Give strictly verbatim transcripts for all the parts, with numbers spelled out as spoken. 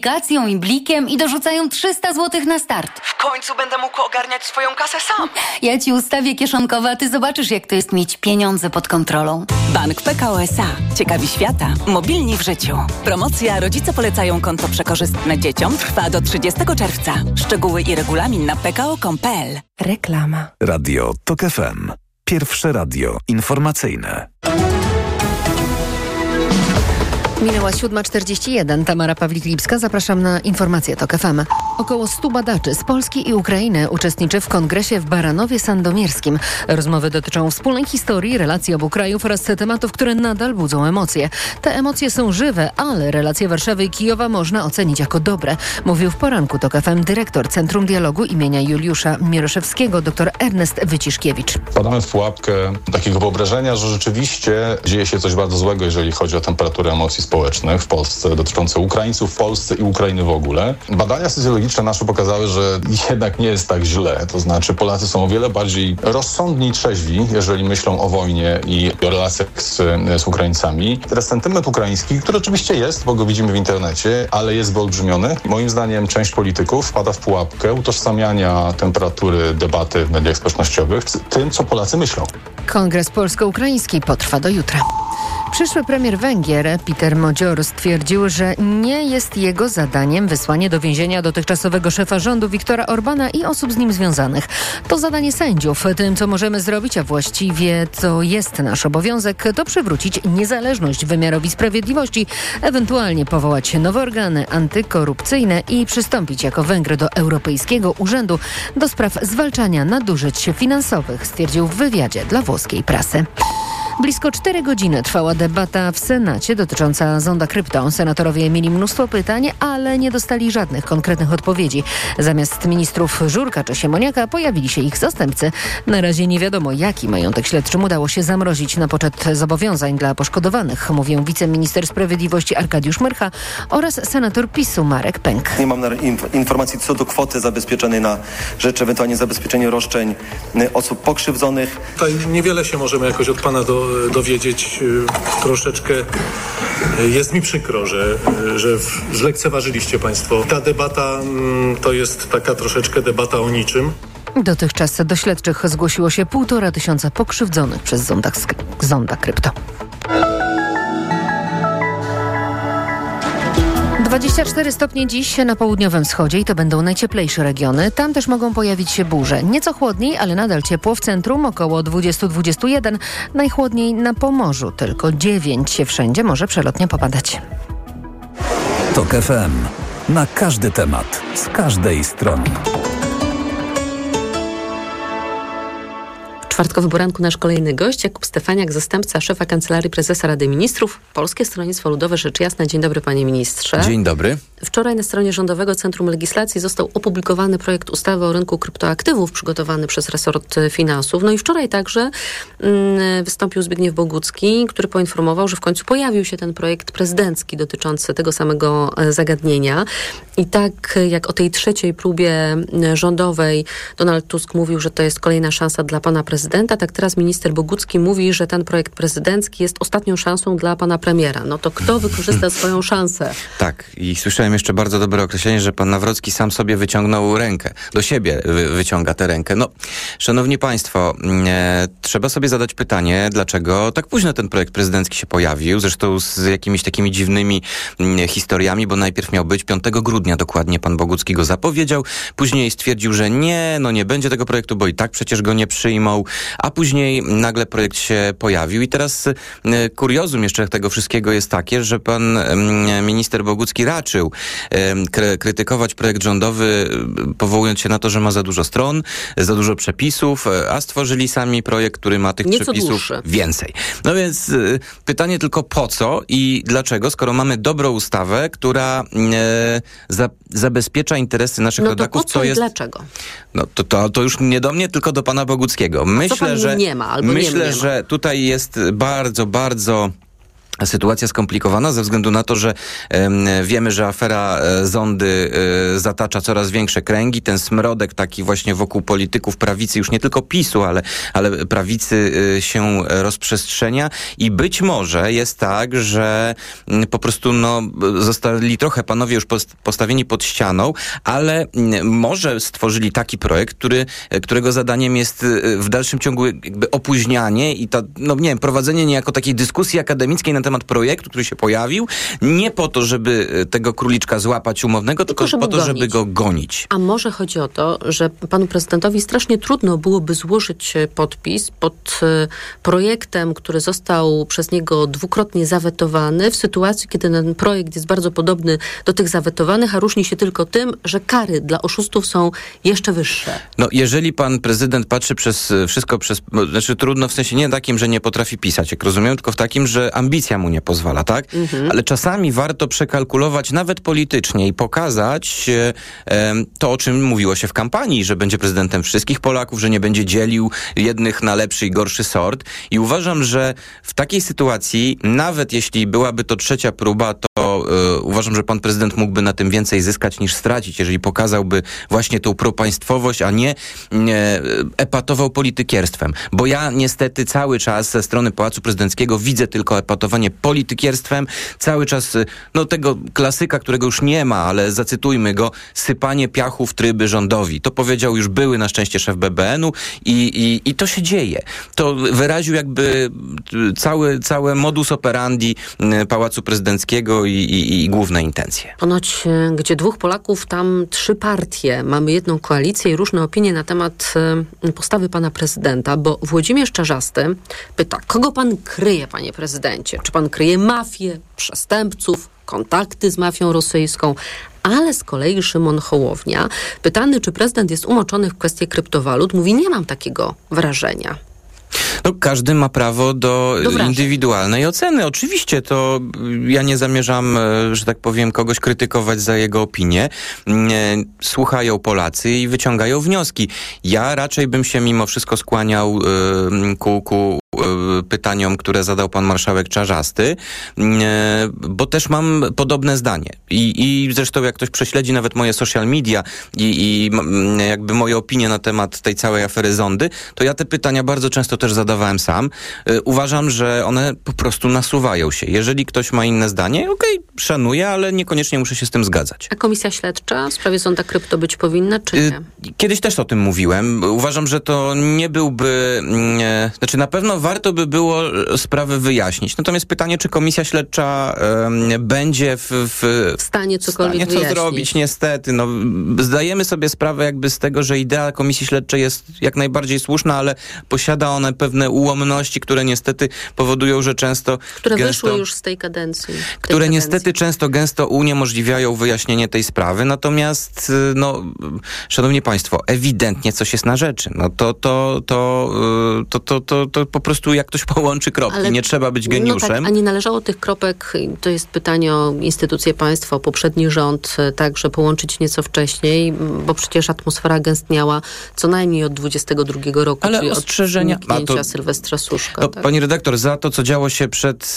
aplikacją i blikiem i dorzucają trzysta złotych na start. W końcu będę mógł ogarniać swoją kasę sam. Ja ci ustawię kieszonkowe, a ty zobaczysz, jak to jest mieć pieniądze pod kontrolą. Bank P K O S A. Ciekawi świata. Mobilni w życiu. Promocja Rodzice polecają konto przekorzystne dzieciom trwa do trzydziestego czerwca. Szczegóły i regulamin na p k o kropka com kropka p l. Reklama. Radio TOK F M. Pierwsze radio informacyjne. Minęła siódma czterdzieści jeden. Tamara Pawlik-Lipska. Zapraszam na informacje TOK F M. Około stu badaczy z Polski i Ukrainy uczestniczy w kongresie w Baranowie Sandomierskim. Rozmowy dotyczą wspólnej historii, relacji obu krajów oraz tematów, które nadal budzą emocje. Te emocje są żywe, ale relacje Warszawy i Kijowa można ocenić jako dobre, mówił w poranku TOK F M dyrektor Centrum Dialogu imienia Juliusza Mieroszewskiego dr Ernest Wyciszkiewicz. Padamy w pułapkę takiego wyobrażenia, że rzeczywiście dzieje się coś bardzo złego, jeżeli chodzi o temperaturę emocji społecznych w Polsce, dotyczące Ukraińców w Polsce i Ukrainy w ogóle. Badania socjologiczne nasze pokazały, że jednak nie jest tak źle. To znaczy Polacy są o wiele bardziej rozsądni i trzeźwi, jeżeli myślą o wojnie i o relacjach z, z Ukraińcami. Teraz sentyment ukraiński, który oczywiście jest, bo go widzimy w internecie, ale jest wyolbrzymiony. Moim zdaniem część polityków wpada w pułapkę utożsamiania temperatury debaty w mediach społecznościowych z tym, co Polacy myślą. Kongres polsko-ukraiński potrwa do jutra. Przyszły premier Węgier Peter Modzior stwierdził, że nie jest jego zadaniem wysłanie do więzienia dotychczasowego szefa rządu Viktora Orbana i osób z nim związanych. To zadanie sędziów. Tym, co możemy zrobić, a właściwie to jest nasz obowiązek, to przywrócić niezależność wymiarowi sprawiedliwości, ewentualnie powołać nowe organy antykorupcyjne i przystąpić jako Węgry do Europejskiego Urzędu do spraw zwalczania nadużyć finansowych, stwierdził w wywiadzie dla włoskiej prasy. Blisko cztery godziny trwała debata w Senacie dotycząca zonda krypto. Senatorowie mieli mnóstwo pytań, ale nie dostali żadnych konkretnych odpowiedzi. Zamiast ministrów Żurka czy Siemoniaka pojawili się ich zastępcy. Na razie nie wiadomo, jaki majątek śledczym udało się zamrozić na poczet zobowiązań dla poszkodowanych, mówią wiceminister sprawiedliwości Arkadiusz Myrcha oraz senator PiSu Marek Pęk. Nie mam informacji co do kwoty zabezpieczonej na rzecz ewentualnie zabezpieczenia roszczeń osób pokrzywdzonych. Tutaj niewiele się możemy jakoś od pana do dowiedzieć. Troszeczkę jest mi przykro, że, że zlekceważyliście państwo. Ta debata to jest taka troszeczkę debata o niczym. Dotychczas do śledczych zgłosiło się półtora tysiąca pokrzywdzonych przez zonda, zonda krypto. dwadzieścia cztery stopnie dziś na południowym wschodzie i to będą najcieplejsze regiony. Tam też mogą pojawić się burze. Nieco chłodniej, ale nadal ciepło w centrum, około dwadzieścia do dwudziestu jeden. Najchłodniej na Pomorzu, tylko dziewięć. Wszędzie może przelotnie popadać. TOK F M. Na każdy temat, z każdej strony. W czwartkowym poranku nasz kolejny gość, Jakub Stefaniak, zastępca szefa Kancelarii Prezesa Rady Ministrów, Polskie Stronnictwo Ludowe, rzecz jasna. Dzień dobry, panie ministrze. Dzień dobry. Wczoraj na stronie Rządowego Centrum Legislacji został opublikowany projekt ustawy o rynku kryptoaktywów przygotowany przez resort finansów. No i wczoraj także mm, wystąpił Zbigniew Bogucki, który poinformował, że w końcu pojawił się ten projekt prezydencki dotyczący tego samego zagadnienia. I tak jak o tej trzeciej próbie rządowej Donald Tusk mówił, że to jest kolejna szansa dla pana prezydenta, tak teraz minister Bogucki mówi, że ten projekt prezydencki jest ostatnią szansą dla pana premiera. No to kto wykorzysta swoją szansę? Tak, i słyszałem jeszcze bardzo dobre określenie, że pan Nawrocki sam sobie wyciągnął rękę. Do siebie wy, wyciąga tę rękę. No, szanowni państwo, e, trzeba sobie zadać pytanie, dlaczego tak późno ten projekt prezydencki się pojawił, zresztą z jakimiś takimi dziwnymi m, historiami, bo najpierw miał być piątego grudnia dokładnie, pan Bogucki go zapowiedział, później stwierdził, że nie, no nie będzie tego projektu, bo i tak przecież go nie przyjmą, a później nagle projekt się pojawił i teraz e, kuriozum jeszcze tego wszystkiego jest takie, że pan e, minister Bogucki raczył e, krytykować projekt rządowy, powołując się na to, że ma za dużo stron, za dużo przepisów, a stworzyli sami projekt, który ma tych Nieco przepisów dłuższy. Więcej. No więc e, pytanie tylko po co i dlaczego, skoro mamy dobrą ustawę, która e, za, zabezpiecza interesy naszych no rodaków, to po co to i jest... dlaczego? No to, to, to już nie do mnie, tylko do pana Boguckiego. Myślę, co pan że nie ma, albo myślę, nie, nie ma. że tutaj jest bardzo, bardzo sytuacja skomplikowana ze względu na to, że um, wiemy, że afera e, Zondy e, zatacza coraz większe kręgi. Ten smrodek taki właśnie wokół polityków prawicy, już nie tylko PiSu, ale, ale prawicy e, się rozprzestrzenia i być może jest tak, że m, po prostu no, zostali trochę panowie już post- postawieni pod ścianą, ale m, może stworzyli taki projekt, który, którego zadaniem jest w dalszym ciągu jakby opóźnianie i ta, no nie wiem, prowadzenie niejako takiej dyskusji akademickiej na temat projektu, który się pojawił, nie po to, żeby tego króliczka złapać umownego, tylko, tylko po to, gonić. żeby go gonić. A może chodzi o to, że panu prezydentowi strasznie trudno byłoby złożyć podpis pod projektem, który został przez niego dwukrotnie zawetowany, w sytuacji, kiedy ten projekt jest bardzo podobny do tych zawetowanych, a różni się tylko tym, że kary dla oszustów są jeszcze wyższe. No, jeżeli pan prezydent patrzy przez wszystko przez, znaczy trudno w sensie nie takim, że nie potrafi pisać, jak rozumiem, tylko w takim, że ambicja mu nie pozwala, tak? Mhm. Ale czasami warto przekalkulować nawet politycznie i pokazać e, to, o czym mówiło się w kampanii, że będzie prezydentem wszystkich Polaków, że nie będzie dzielił jednych na lepszy i gorszy sort. I uważam, że w takiej sytuacji, nawet jeśli byłaby to trzecia próba, to e, uważam, że pan prezydent mógłby na tym więcej zyskać niż stracić, jeżeli pokazałby właśnie tą propaństwowość, a nie, nie epatował politykierstwem. Bo ja niestety cały czas ze strony Pałacu Prezydenckiego widzę tylko epatowanie politykierstwem, cały czas, no tego klasyka, którego już nie ma, ale zacytujmy go, sypanie piachu w tryby rządowi. To powiedział już były na szczęście szef B B N-u i, i, i to się dzieje. To wyraził jakby cały, całe modus operandi Pałacu Prezydenckiego i, i, i główne intencje. Ponoć, gdzie dwóch Polaków, tam trzy partie. Mamy jedną koalicję i różne opinie na temat postawy pana prezydenta, bo Włodzimierz Czarzasty pyta, kogo pan kryje, panie prezydencie? Czy pan kryje mafię, przestępców, kontakty z mafią rosyjską? Ale z kolei Szymon Hołownia, pytany, czy prezydent jest umoczony w kwestii kryptowalut, mówi, nie mam takiego wrażenia. No, każdy ma prawo do, do indywidualnej oceny. Oczywiście to ja nie zamierzam, że tak powiem, kogoś krytykować za jego opinię. Słuchają Polacy i wyciągają wnioski. Ja raczej bym się mimo wszystko skłaniał y, ku, ku pytaniom, które zadał pan marszałek Czarzasty, bo też mam podobne zdanie. I, i zresztą jak ktoś prześledzi nawet moje social media i, i jakby moje opinie na temat tej całej afery Zondy, to ja te pytania bardzo często też zadawałem sam. Uważam, że one po prostu nasuwają się. Jeżeli ktoś ma inne zdanie, okej, okay, szanuję, ale niekoniecznie muszę się z tym zgadzać. A komisja śledcza w sprawie Zonda Krypto być powinna, czy nie? Kiedyś też o tym mówiłem. Uważam, że to nie byłby... Nie, znaczy na pewno warto by było sprawę wyjaśnić. Natomiast pytanie, czy komisja śledcza um, będzie w, w, w stanie cokolwiek w stanie to wyjaśnić. zrobić, niestety. No, zdajemy sobie sprawę jakby z tego, że idea komisji śledczej jest jak najbardziej słuszna, ale posiada ona pewne ułomności, które niestety powodują, że często... Które gęsto, wyszły już z tej kadencji. Tej które kadencji. niestety często gęsto uniemożliwiają wyjaśnienie tej sprawy. Natomiast, no, szanowni państwo, ewidentnie coś jest na rzeczy. No to, to, to, to, to, to, to po prostu jak ktoś połączy kropki, ale nie trzeba być geniuszem. No tak, a nie należało tych kropek, to jest pytanie o instytucje państwa, o poprzedni rząd, także połączyć nieco wcześniej, bo przecież atmosfera gęstniała co najmniej od dwudziestego drugiego roku, ale czyli ostrzeżenia, od zniknięcia to, Sylwestra Suszka. No, tak? Pani redaktor, za to, co działo się przed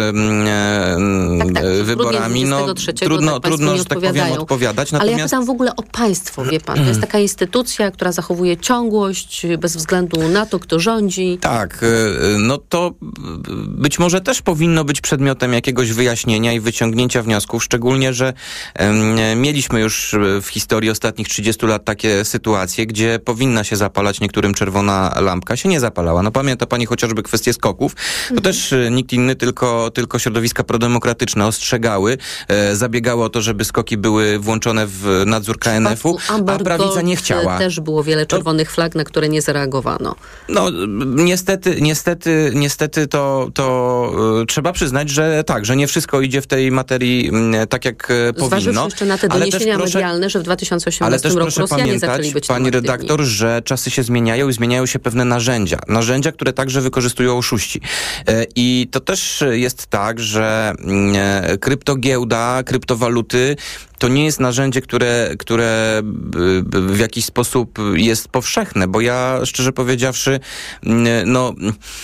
e, tak, tak, wyborami, no trudno, tak trudno że tak powiem, odpowiadać. Natomiast... Ale ja pytam w ogóle o państwo, wie pan. To jest taka instytucja, która zachowuje ciągłość bez względu na to, kto rządzi. Tak, no to być może też powinno być przedmiotem jakiegoś wyjaśnienia i wyciągnięcia wniosków, szczególnie, że um, mieliśmy już w historii ostatnich trzydziestu lat takie sytuacje, gdzie powinna się zapalać niektórym czerwona lampka, się nie zapalała. No pamięta pani chociażby kwestię skoków. To mhm. też nikt inny, tylko, tylko środowiska prodemokratyczne ostrzegały, e, zabiegało o to, żeby skoki były włączone w nadzór K N F u, a prawica nie chciała. Też było wiele czerwonych to, flag, na które nie zareagowano. No niestety, niestety, niestety to, to y, trzeba przyznać, że tak, że nie wszystko idzie w tej materii y, tak, jak y, powinno. Zważywszy jeszcze na te doniesienia proszę, medialne, że w dwa tysiące osiemnastym roku Rosjanie zaczęli być pani redaktor, że czasy się zmieniają i zmieniają się pewne narzędzia. Narzędzia, które także wykorzystują oszuści. Y, I to też jest tak, że y, kryptogiełda, kryptowaluty to nie jest narzędzie, które, które w jakiś sposób jest powszechne, bo ja szczerze powiedziawszy, no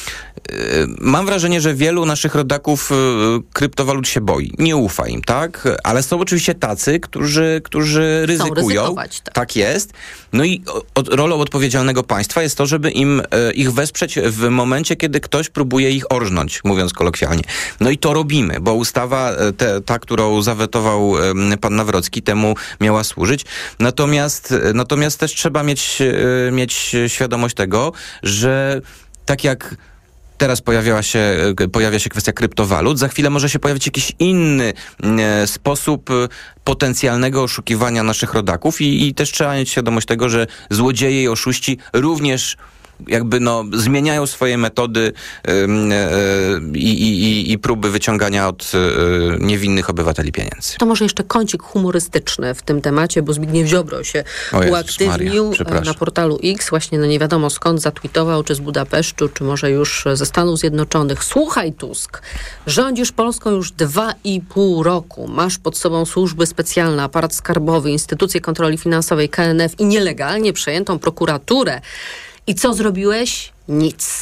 mam wrażenie, że wielu naszych rodaków kryptowalut się boi. Nie ufa im, tak? Ale są oczywiście tacy, którzy, którzy ryzykują. Tak. tak jest. No i od, rolą odpowiedzialnego państwa jest to, żeby im e, ich wesprzeć w momencie, kiedy ktoś próbuje ich orżnąć, mówiąc kolokwialnie. No i to robimy, bo ustawa te, ta, którą zawetował e, pan Nawrocki, temu miała służyć. Natomiast, natomiast też trzeba mieć, e, mieć świadomość tego, że tak jak teraz pojawiała się, pojawia się kwestia kryptowalut. Za chwilę może się pojawić jakiś inny e, sposób potencjalnego oszukiwania naszych rodaków i, i też trzeba mieć świadomość tego, że złodzieje i oszuści również jakby no zmieniają swoje metody yy, yy, i, i próby wyciągania od yy, niewinnych obywateli pieniędzy. To może jeszcze kącik humorystyczny w tym temacie, bo Zbigniew Ziobro się uaktywnił na portalu X, właśnie no nie wiadomo skąd zatweetował, czy z Budapesztu, czy może już ze Stanów Zjednoczonych. Słuchaj, Tusk, rządzisz Polską już dwa i pół roku. Masz pod sobą służby specjalne, aparat skarbowy, instytucje kontroli finansowej, K N F i nielegalnie przejętą prokuraturę. I co zrobiłeś? Nic.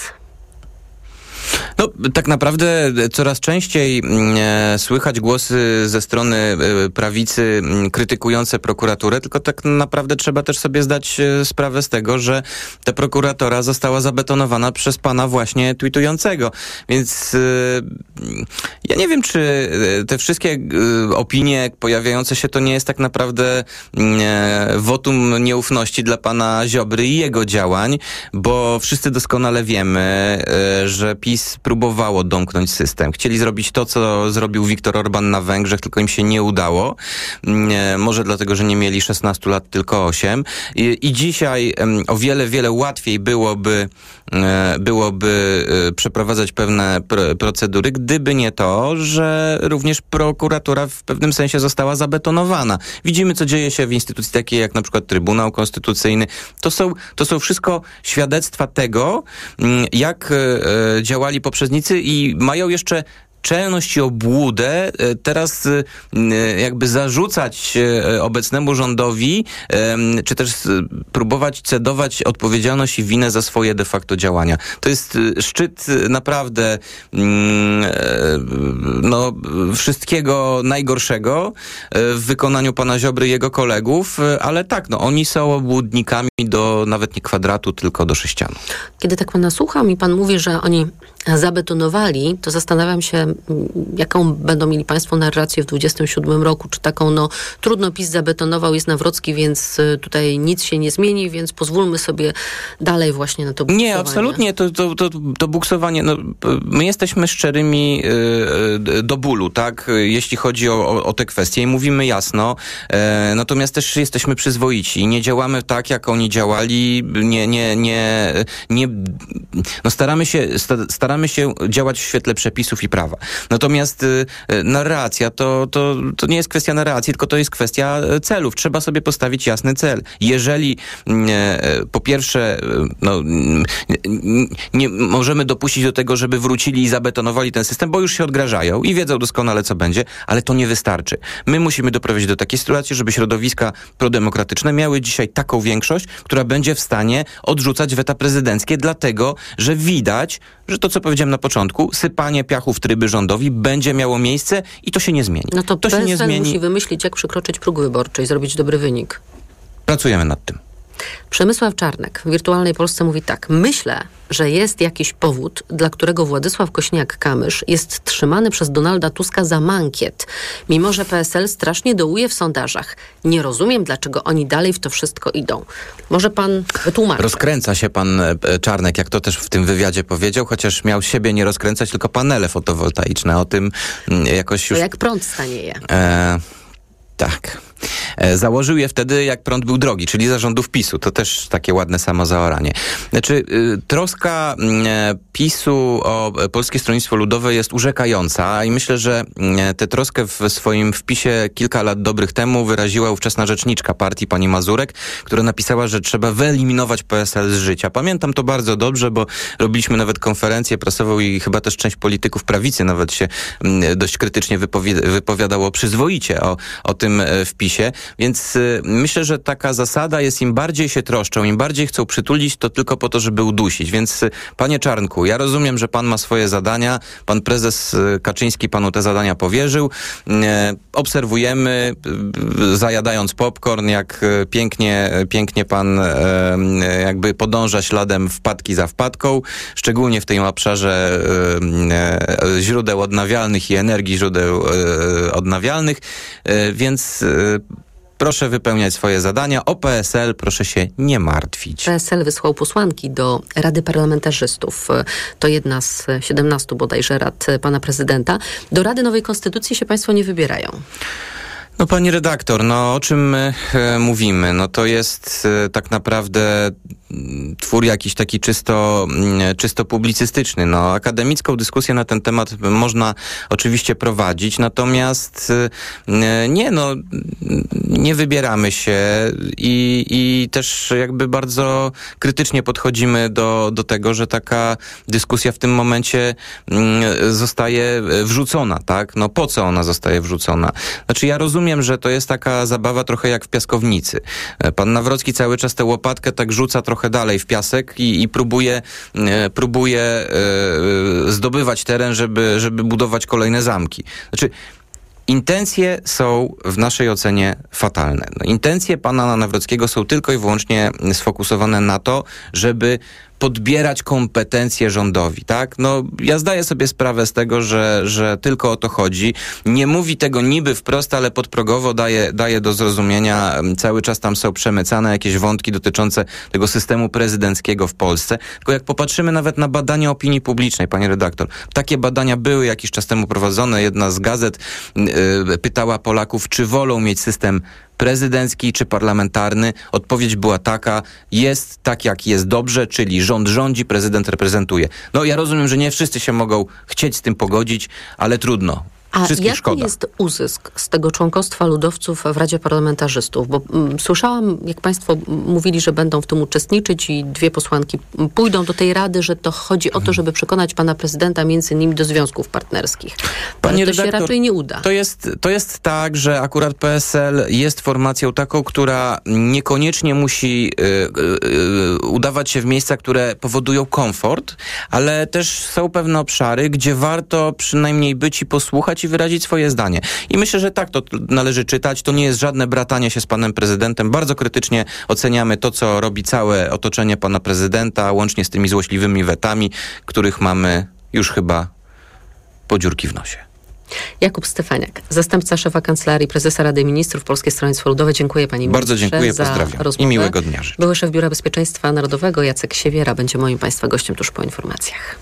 No, tak naprawdę coraz częściej e, słychać głosy ze strony e, prawicy m, krytykujące prokuraturę, tylko tak naprawdę trzeba też sobie zdać e, sprawę z tego, że ta prokuratora została zabetonowana przez pana właśnie tweetującego. Więc e, ja nie wiem, czy te wszystkie e, opinie pojawiające się, to nie jest tak naprawdę e, wotum nieufności dla pana Ziobry i jego działań, bo wszyscy doskonale wiemy, e, że PiS próbowało domknąć system. Chcieli zrobić to, co zrobił Viktor Orban na Węgrzech, tylko im się nie udało. Nie, może dlatego, że nie mieli szesnastu lat, tylko osiem. I, i dzisiaj um, o wiele, wiele łatwiej byłoby, e, byłoby e, przeprowadzać pewne pr- procedury, gdyby nie to, że również prokuratura w pewnym sensie została zabetonowana. Widzimy, co dzieje się w instytucji takiej jak na przykład Trybunał Konstytucyjny. To są, to są wszystko świadectwa tego, jak e, działali poprzednicy i mają jeszcze czelność i obłudę teraz jakby zarzucać obecnemu rządowi, czy też próbować cedować odpowiedzialność i winę za swoje de facto działania. To jest szczyt naprawdę no, wszystkiego najgorszego w wykonaniu pana Ziobry i jego kolegów, ale tak, no oni są obłudnikami do nawet nie kwadratu, tylko do sześcianu. Kiedy tak pana słucham i pan mówi, że oni zabetonowali, to zastanawiam się, jaką będą mieli państwo narrację w dwudziestym siódmym roku, czy taką, no trudno PiS zabetonował, jest Nawrocki, więc tutaj nic się nie zmieni, więc pozwólmy sobie dalej właśnie na to buksowanie. Nie, absolutnie, to, to, to, to buksowanie, no, my jesteśmy szczerymi yy, do bólu, tak, jeśli chodzi o, o, o te kwestie i mówimy jasno, yy, natomiast też jesteśmy przyzwoici i nie działamy tak, jak oni działali, nie, nie, nie, nie no staramy się, staramy się działać w świetle przepisów i prawa. Natomiast y, narracja to, to, to nie jest kwestia narracji, tylko to jest kwestia celów. Trzeba sobie postawić jasny cel. Jeżeli y, y, po pierwsze y, no, y, y, nie możemy dopuścić do tego, żeby wrócili i zabetonowali ten system, bo już się odgrażają i wiedzą doskonale, co będzie, ale to nie wystarczy. My musimy doprowadzić do takiej sytuacji, żeby środowiska prodemokratyczne miały dzisiaj taką większość, która będzie w stanie odrzucać weta prezydenckie, dlatego, że widać, że to, co powiedziałem na początku, sypanie piachu w tryby rządowi będzie miało miejsce i to się nie zmieni. No to, to się nie zmieni. Musi wymyślić, jak przekroczyć próg wyborczy i zrobić dobry wynik. Pracujemy nad tym. Przemysław Czarnek w Wirtualnej Polsce mówi tak. Myślę, że jest jakiś powód, dla którego Władysław Kośniak-Kamysz jest trzymany przez Donalda Tuska za mankiet, mimo że P S L strasznie dołuje w sondażach. Nie rozumiem, dlaczego oni dalej w to wszystko idą. Może pan wytłumaczy. Rozkręca się pan Czarnek, jak to też w tym wywiadzie powiedział, chociaż miał siebie nie rozkręcać, tylko panele fotowoltaiczne. O tym jakoś już... To jak prąd stanieje. E... Tak. E, założył je wtedy, jak prąd był drogi, czyli za rządów PiSu. To też takie ładne samozaoranie. Znaczy, y, troska y, PiSu o Polskie Stronnictwo Ludowe jest urzekająca i myślę, że y, tę troskę w swoim wpisie kilka lat dobrych temu wyraziła ówczesna rzeczniczka partii, pani Mazurek, która napisała, że trzeba wyeliminować P S L z życia. Pamiętam to bardzo dobrze, bo robiliśmy nawet konferencję prasową i chyba też część polityków prawicy nawet się y, dość krytycznie wypowi- wypowiadało przyzwoicie o, o tym, tym wpisie, więc myślę, że taka zasada jest, im bardziej się troszczą, im bardziej chcą przytulić, to tylko po to, żeby udusić. Więc panie Czarnku, ja rozumiem, że pan ma swoje zadania, pan prezes Kaczyński panu te zadania powierzył. Obserwujemy, zajadając popcorn, jak pięknie, pięknie pan jakby podąża śladem wpadki za wpadką, szczególnie w tym obszarze źródeł odnawialnych i energii źródeł odnawialnych, więc proszę wypełniać swoje zadania. O P S L proszę się nie martwić. P S L wysłał posłanki do Rady Parlamentarzystów. To jedna z siedemnastu bodajże rad pana prezydenta. Do Rady Nowej Konstytucji się państwo nie wybierają. No pani redaktor, no o czym my e, mówimy? No to jest e, tak naprawdę twór jakiś taki czysto, czysto publicystyczny. No, akademicką dyskusję na ten temat można oczywiście prowadzić, natomiast nie, no, nie wybieramy się i, i też jakby bardzo krytycznie podchodzimy do, do tego, że taka dyskusja w tym momencie zostaje wrzucona, tak? No po co ona zostaje wrzucona? Znaczy ja rozumiem, że to jest taka zabawa trochę jak w piaskownicy. Pan Nawrocki cały czas tę łopatkę tak rzuca trochę dalej w piasek i, i próbuje, e, próbuje e, zdobywać teren, żeby, żeby budować kolejne zamki. Znaczy, intencje są w naszej ocenie fatalne. No, intencje pana Nawrockiego są tylko i wyłącznie sfokusowane na to, żeby podbierać kompetencje rządowi, tak? No, ja zdaję sobie sprawę z tego, że, że tylko o to chodzi. Nie mówi tego niby wprost, ale podprogowo daje, daje do zrozumienia. Cały czas tam są przemycane jakieś wątki dotyczące tego systemu prezydenckiego w Polsce. Tylko jak popatrzymy nawet na badania opinii publicznej, panie redaktor, takie badania były jakiś czas temu prowadzone. Jedna z gazet yy, pytała Polaków, czy wolą mieć system prezydencki czy parlamentarny. Odpowiedź była taka, jest tak jak jest dobrze, czyli rząd rządzi, prezydent reprezentuje. No ja rozumiem, że nie wszyscy się mogą chcieć z tym pogodzić, ale trudno. A jaki szkoda. jest uzysk z tego członkostwa ludowców w Radzie Parlamentarzystów? Bo m, słyszałam, jak państwo mówili, że będą w tym uczestniczyć i dwie posłanki pójdą do tej rady, że to chodzi o to, żeby przekonać pana prezydenta między innymi do związków partnerskich. Panie Ale to redaktor, się raczej nie uda. To jest, to jest tak, że akurat P S L jest formacją taką, która niekoniecznie musi y, y, y, udawać się w miejsca, które powodują komfort, ale też są pewne obszary, gdzie warto przynajmniej być i posłuchać i wyrazić swoje zdanie. I myślę, że tak to należy czytać. To nie jest żadne bratanie się z panem prezydentem. Bardzo krytycznie oceniamy to, co robi całe otoczenie pana prezydenta, łącznie z tymi złośliwymi wetami, których mamy już chyba po dziurki w nosie. Jakub Stefaniak, zastępca szefa Kancelarii Prezesa Rady Ministrów, Polskie Stronnictwo Ludowe. Dziękuję pani ministrze. Bardzo dziękuję, pozdrawiam rozmowę. I miłego dnia życzę. Były szef Biura Bezpieczeństwa Narodowego Jacek Siewiera będzie moim państwa gościem tuż po informacjach.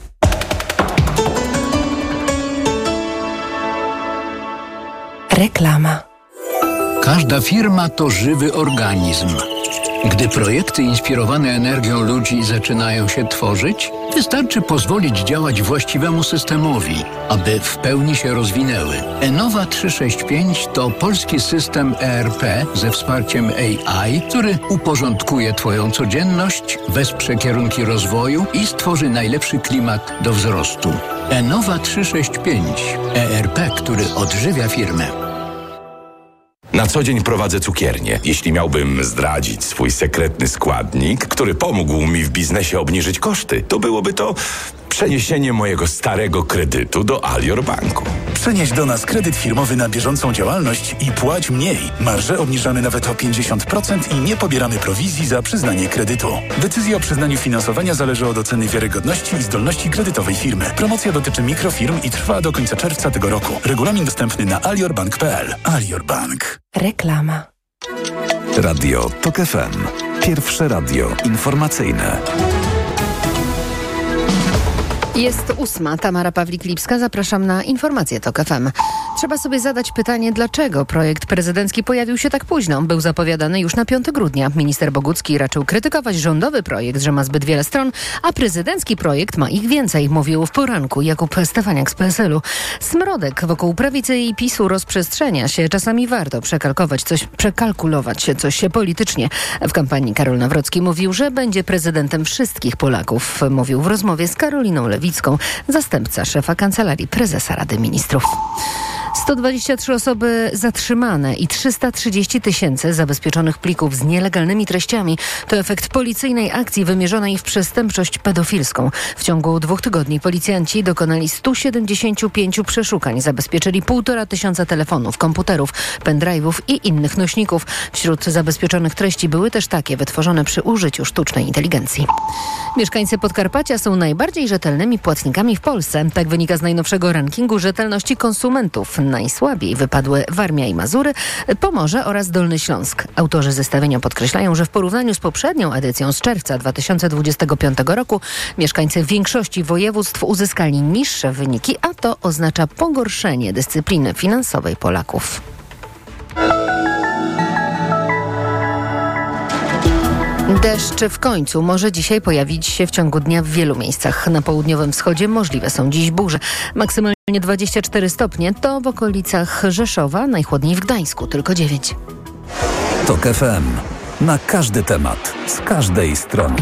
Reklama. Każda firma to żywy organizm. Gdy projekty inspirowane energią ludzi zaczynają się tworzyć, wystarczy pozwolić działać właściwemu systemowi, aby w pełni się rozwinęły. Enova trzysta sześćdziesiąt pięć to polski system E R P ze wsparciem A I, który uporządkuje twoją codzienność, wesprze kierunki rozwoju i stworzy najlepszy klimat do wzrostu. Enova trzysta sześćdziesiąt pięć. E R P, który odżywia firmę. Na co dzień prowadzę cukiernię. Jeśli miałbym zdradzić swój sekretny składnik, który pomógł mi w biznesie obniżyć koszty, to byłoby to przeniesienie mojego starego kredytu do Alior Banku. Przenieś do nas kredyt firmowy na bieżącą działalność i płać mniej. Marże obniżamy nawet o pięćdziesiąt procent i nie pobieramy prowizji za przyznanie kredytu. Decyzja o przyznaniu finansowania zależy od oceny wiarygodności i zdolności kredytowej firmy. Promocja dotyczy mikrofirm i trwa do końca czerwca tego roku. Regulamin dostępny na aliorbank kropka p l. Alior Bank. Reklama. Radio TOK F M. Pierwsze radio informacyjne. Jest ósma. Tamara Pawlik-Lipska. Zapraszam na informacje TOK F M. Trzeba sobie zadać pytanie, dlaczego projekt prezydencki pojawił się tak późno. Był zapowiadany już na piątego grudnia. Minister Bogucki raczył krytykować rządowy projekt, że ma zbyt wiele stron, a prezydencki projekt ma ich więcej, mówił w poranku Jakub Stefaniak z P S L u. Smrodek wokół prawicy i PiS-u rozprzestrzenia się. Czasami warto przekalkować coś, przekalkulować coś politycznie. W kampanii Karol Nawrocki mówił, że będzie prezydentem wszystkich Polaków. Mówił w rozmowie z Karoliną Lewicką, zastępca szefa Kancelarii Prezesa Rady Ministrów. sto dwadzieścia trzy osoby zatrzymane i trzysta trzydzieści tysięcy zabezpieczonych plików z nielegalnymi treściami to efekt policyjnej akcji wymierzonej w przestępczość pedofilską. W ciągu dwóch tygodni policjanci dokonali stu siedemdziesięciu pięciu przeszukań, zabezpieczyli półtora tysiąca telefonów, komputerów, pendrive'ów i innych nośników. Wśród zabezpieczonych treści były też takie wytworzone przy użyciu sztucznej inteligencji. Mieszkańcy Podkarpacia są najbardziej rzetelnymi płatnikami w Polsce. Tak wynika z najnowszego rankingu rzetelności konsumentów. Najsłabiej wypadły Warmia i Mazury, Pomorze oraz Dolny Śląsk. Autorzy zestawienia podkreślają, że w porównaniu z poprzednią edycją z czerwca dwa tysiące dwudziestego piątego roku mieszkańcy większości województw uzyskali niższe wyniki, a to oznacza pogorszenie dyscypliny finansowej Polaków. Deszcz w końcu może dzisiaj pojawić się w ciągu dnia w wielu miejscach. Na południowym wschodzie możliwe są dziś burze. Maksymalnie dwadzieścia cztery stopnie to w okolicach Rzeszowa, najchłodniej w Gdańsku, tylko dziewięć. Tok F M. Na każdy temat, z każdej strony.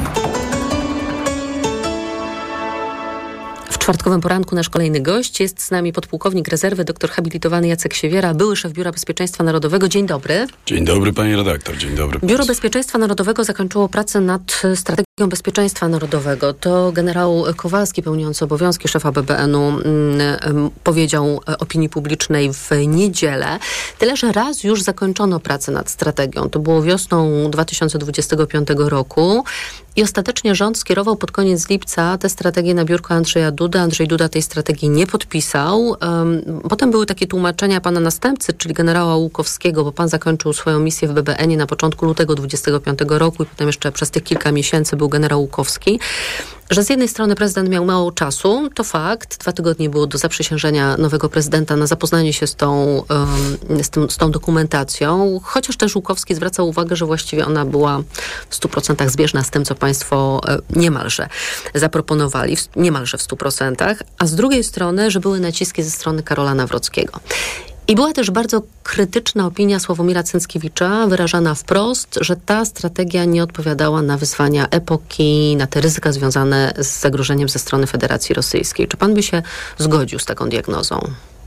W czwartkowym poranku nasz kolejny gość jest z nami podpułkownik rezerwy, doktor habilitowany Jacek Siewiera, były szef Biura Bezpieczeństwa Narodowego. Dzień dobry. Dzień dobry, pani redaktor. Dzień dobry. Biuro Państwu. Bezpieczeństwa Narodowego zakończyło pracę nad strategią bezpieczeństwa narodowego. To generał Kowalski, pełniący obowiązki szefa B B N u, mm, powiedział opinii publicznej w niedzielę. Tyle, że raz już zakończono pracę nad strategią. To było wiosną dwa tysiące dwudziestego piątego roku i ostatecznie rząd skierował pod koniec lipca tę strategię na biurko Andrzeja Dudy. Andrzej Duda tej strategii nie podpisał. Potem były takie tłumaczenia pana następcy, czyli generała Łukowskiego, bo pan zakończył swoją misję w B B N ie na początku lutego dwudziestego piątego roku i potem jeszcze przez tych kilka miesięcy był generał Łukowski, że z jednej strony prezydent miał mało czasu, to fakt. Dwa tygodnie było do zaprzysiężenia nowego prezydenta na zapoznanie się z tą, z, tym, z tą dokumentacją, chociaż też Łukowski zwracał uwagę, że właściwie ona była w stu procentach zbieżna z tym, co państwo niemalże zaproponowali, niemalże w stu procentach, a z drugiej strony, że były naciski ze strony Karola Nawrockiego. I była też bardzo krytyczna opinia Sławomira Cęckiewicza, wyrażana wprost, że ta strategia nie odpowiadała na wyzwania epoki, na te ryzyka związane z zagrożeniem ze strony Federacji Rosyjskiej. Czy pan by się zgodził z taką diagnozą?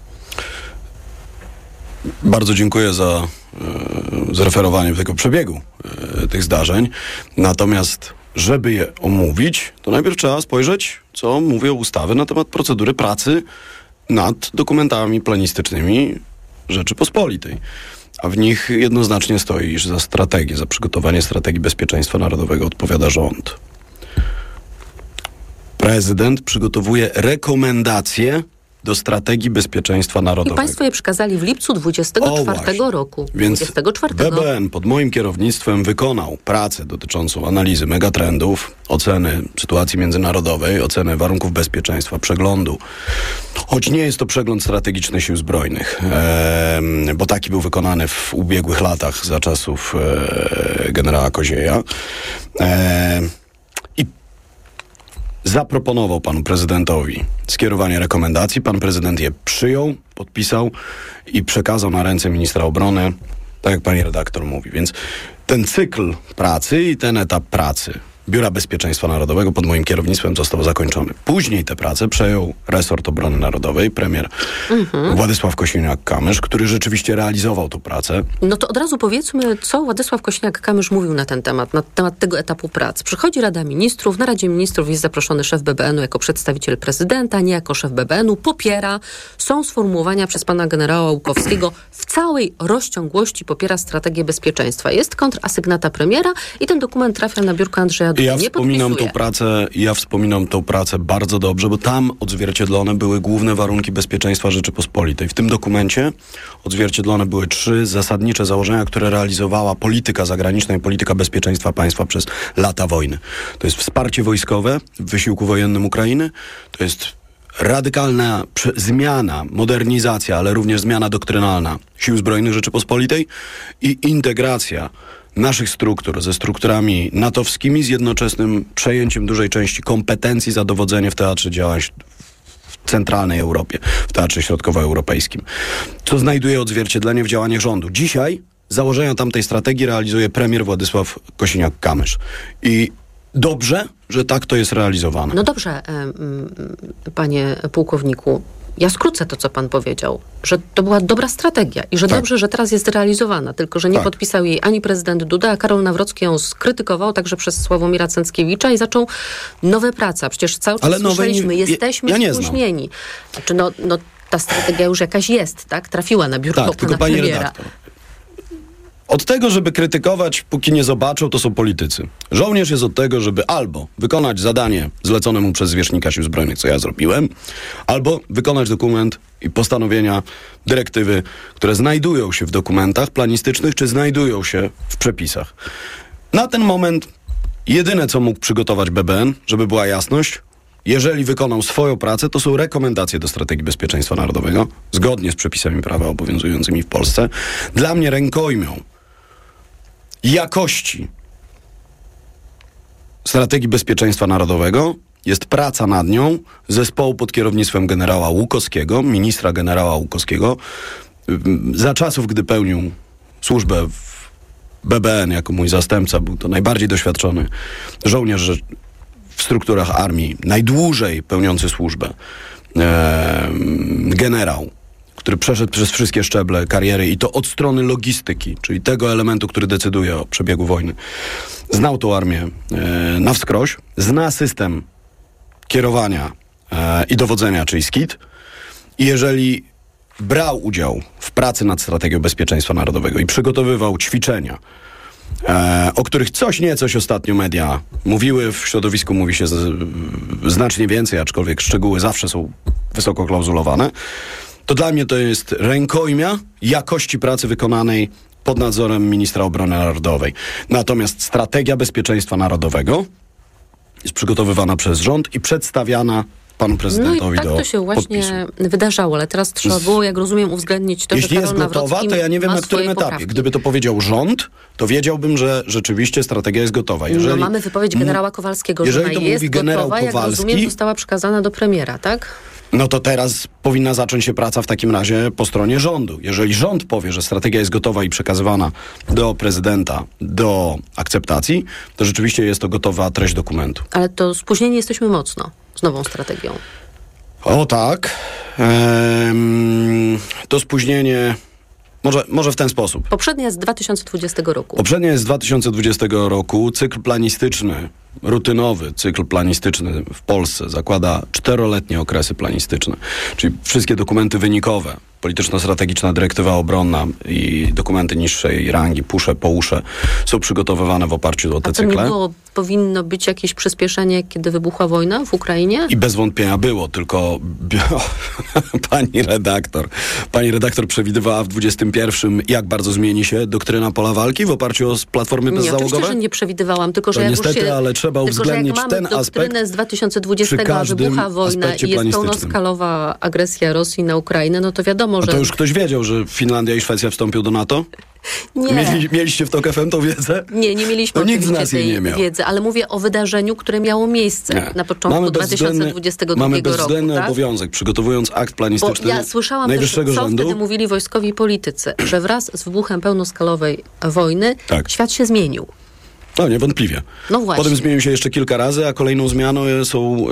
Bardzo dziękuję za e, zreferowanie tego przebiegu e, tych zdarzeń. Natomiast, żeby je omówić, to najpierw trzeba spojrzeć, co mówią ustawy na temat procedury pracy nad dokumentami planistycznymi Rzeczypospolitej. A w nich jednoznacznie stoi, iż za strategię, za przygotowanie strategii bezpieczeństwa narodowego odpowiada rząd. Prezydent przygotowuje rekomendacje do strategii bezpieczeństwa narodowego. I państwo je przekazali w lipcu dwudziestego czwartego roku. Więc dwudziestego czwartego. B B N pod moim kierownictwem wykonał pracę dotyczącą analizy megatrendów, oceny sytuacji międzynarodowej, oceny warunków bezpieczeństwa, przeglądu. Choć nie jest to przegląd strategiczny Sił Zbrojnych, e, bo taki był wykonany w ubiegłych latach za czasów e, generała Kozieja. E, Zaproponował panu prezydentowi skierowanie rekomendacji. Pan prezydent je przyjął, podpisał i przekazał na ręce ministra obrony, tak jak pani redaktor mówi. Więc ten cykl pracy i ten etap pracy Biura Bezpieczeństwa Narodowego pod moim kierownictwem został zakończony. Później tę pracę przejął resort obrony narodowej, premier mhm. Władysław Kosiniak-Kamysz, który rzeczywiście realizował tę pracę. No to od razu powiedzmy, co Władysław Kosiniak-Kamysz mówił na ten temat, na temat tego etapu prac. Przychodzi Rada Ministrów, na Radzie Ministrów jest zaproszony szef B B N u jako przedstawiciel prezydenta, nie jako szef B B N u, popiera, są sformułowania przez pana generała Łukowskiego, w całej rozciągłości popiera strategię bezpieczeństwa. Jest kontrasygnata premiera i ten dokument trafia na biurko Andrzeja Dudy. Ja wspominam tą pracę, ja wspominam tą pracę bardzo dobrze, bo tam odzwierciedlone były główne warunki bezpieczeństwa Rzeczypospolitej. W tym dokumencie odzwierciedlone były trzy zasadnicze założenia, które realizowała polityka zagraniczna i polityka bezpieczeństwa państwa przez lata wojny. To jest wsparcie wojskowe w wysiłku wojennym Ukrainy, to jest radykalna prze- zmiana, modernizacja, ale również zmiana doktrynalna Sił Zbrojnych Rzeczypospolitej i integracja naszych struktur ze strukturami natowskimi z jednoczesnym przejęciem dużej części kompetencji za dowodzenie w teatrze działań w centralnej Europie, w teatrze środkowoeuropejskim, co znajduje odzwierciedlenie w działaniach rządu. Dzisiaj założenia tamtej strategii realizuje premier Władysław Kosiniak-Kamysz. I dobrze, że tak to jest realizowane. No dobrze, panie pułkowniku. Ja skrócę to, co pan powiedział, że to była dobra strategia i że tak. dobrze, że teraz jest realizowana, tylko że nie tak. podpisał jej ani prezydent Duda, a Karol Nawrocki ją skrytykował także przez Sławomira Cęckiewicza i zaczął nowe prace. Przecież cały czas Ale słyszeliśmy, nie, jesteśmy ja, ja spóźnieni. Znaczy, no, no, ta strategia już jakaś jest, tak? Trafiła na biurko tak, pana tylko pani premiera. redaktor. Od tego, żeby krytykować, póki nie zobaczą, to są politycy. Żołnierz jest od tego, żeby albo wykonać zadanie zlecone mu przez zwierzchnika Sił Zbrojnych, co ja zrobiłem, albo wykonać dokument i postanowienia, dyrektywy, które znajdują się w dokumentach planistycznych, czy znajdują się w przepisach. Na ten moment jedyne, co mógł przygotować B B N, żeby była jasność, jeżeli wykonał swoją pracę, to są rekomendacje do strategii bezpieczeństwa narodowego, zgodnie z przepisami prawa obowiązującymi w Polsce. Dla mnie rękojmią jakości strategii bezpieczeństwa narodowego jest praca nad nią zespołu pod kierownictwem generała Łukowskiego, ministra generała Łukowskiego. Za czasów, gdy pełnił służbę w B B N jako mój zastępca, był to najbardziej doświadczony żołnierz w strukturach armii, najdłużej pełniący służbę, e, generał, który przeszedł przez wszystkie szczeble kariery i to od strony logistyki, czyli tego elementu, który decyduje o przebiegu wojny. Znał tą armię e, na wskroś, zna system kierowania e, i dowodzenia, czyli S K I T. I jeżeli brał udział w pracy nad strategią bezpieczeństwa narodowego i przygotowywał ćwiczenia, E, o których coś nie coś ostatnio media mówiły, w środowisku mówi się z, znacznie więcej, aczkolwiek szczegóły zawsze są wysoko klauzulowane, to dla mnie to jest rękojmia jakości pracy wykonanej pod nadzorem ministra obrony narodowej. Natomiast strategia bezpieczeństwa narodowego jest przygotowywana przez rząd i przedstawiana panu prezydentowi no i tak do to się właśnie podpisu. wydarzało, ale teraz trzeba było, jak rozumiem, uwzględnić to, Jeśli że jest Karol gotowa, Nawrocki to ja nie wiem, ma na którym swoje etapie. poprawki. Gdyby to powiedział rząd, to wiedziałbym, że rzeczywiście strategia jest gotowa. Jeżeli, no mamy wypowiedź generała Kowalskiego, że jeżeli ona to jest mówi generał gotowa, jak Kowalski, rozumiem, została przekazana do premiera, tak? no to teraz powinna zacząć się praca w takim razie po stronie rządu. Jeżeli rząd powie, że strategia jest gotowa i przekazywana do prezydenta do akceptacji, to rzeczywiście jest to gotowa treść dokumentu. Ale to spóźnieni jesteśmy mocno z nową strategią. O tak. Ehm, to spóźnienie... Może, może w ten sposób. Poprzednia jest z dwa tysiące dwudziestego roku. Poprzednia jest z dwa tysiące dwudziestego roku. Cykl planistyczny, rutynowy cykl planistyczny w Polsce zakłada czteroletnie okresy planistyczne. Czyli wszystkie dokumenty wynikowe, polityczno-strategiczna dyrektywa obronna i dokumenty niższej rangi, pusze, pousze, są przygotowywane w oparciu o te A to cykle. nie było, powinno być jakieś przyspieszenie, kiedy wybuchła wojna w Ukrainie? I bez wątpienia było, tylko pani redaktor, pani redaktor przewidywała w dwudziestym pierwszym, jak bardzo zmieni się doktryna pola walki w oparciu o platformy Nie, bezzałogowe? oczywiście, że nie przewidywałam, tylko że To jak niestety, już się, ale trzeba tylko, uwzględnić że jak mamy ten aspekt doktrynę z dwa tysiące dwudziestego, przy a każdym wybucha wojna aspekcie i jest planistycznym. pełnoskalowa agresja Rosji na Ukrainę, no to wiadomo, A że... to już ktoś wiedział, że Finlandia i Szwecja wstąpią do NATO? Nie. Mieli, mieliście w TOK F M tą wiedzę? Nie, nie mieliśmy No nikt z oczywiście nas jej tej nie miał. wiedzy, ale mówię o wydarzeniu, które miało miejsce Nie. na początku dwa tysiące dwudziestego drugiego mamy roku. bezwzględny Tak? obowiązek, przygotowując akt Bo planistyczny ja słyszałam też, najwyższego co rzędu. wtedy mówili wojskowi politycy, że wraz z wybuchem pełnoskalowej wojny Tak. świat się zmienił. No niewątpliwie. No właśnie. Potem zmienił się jeszcze kilka razy, a kolejną zmianą są...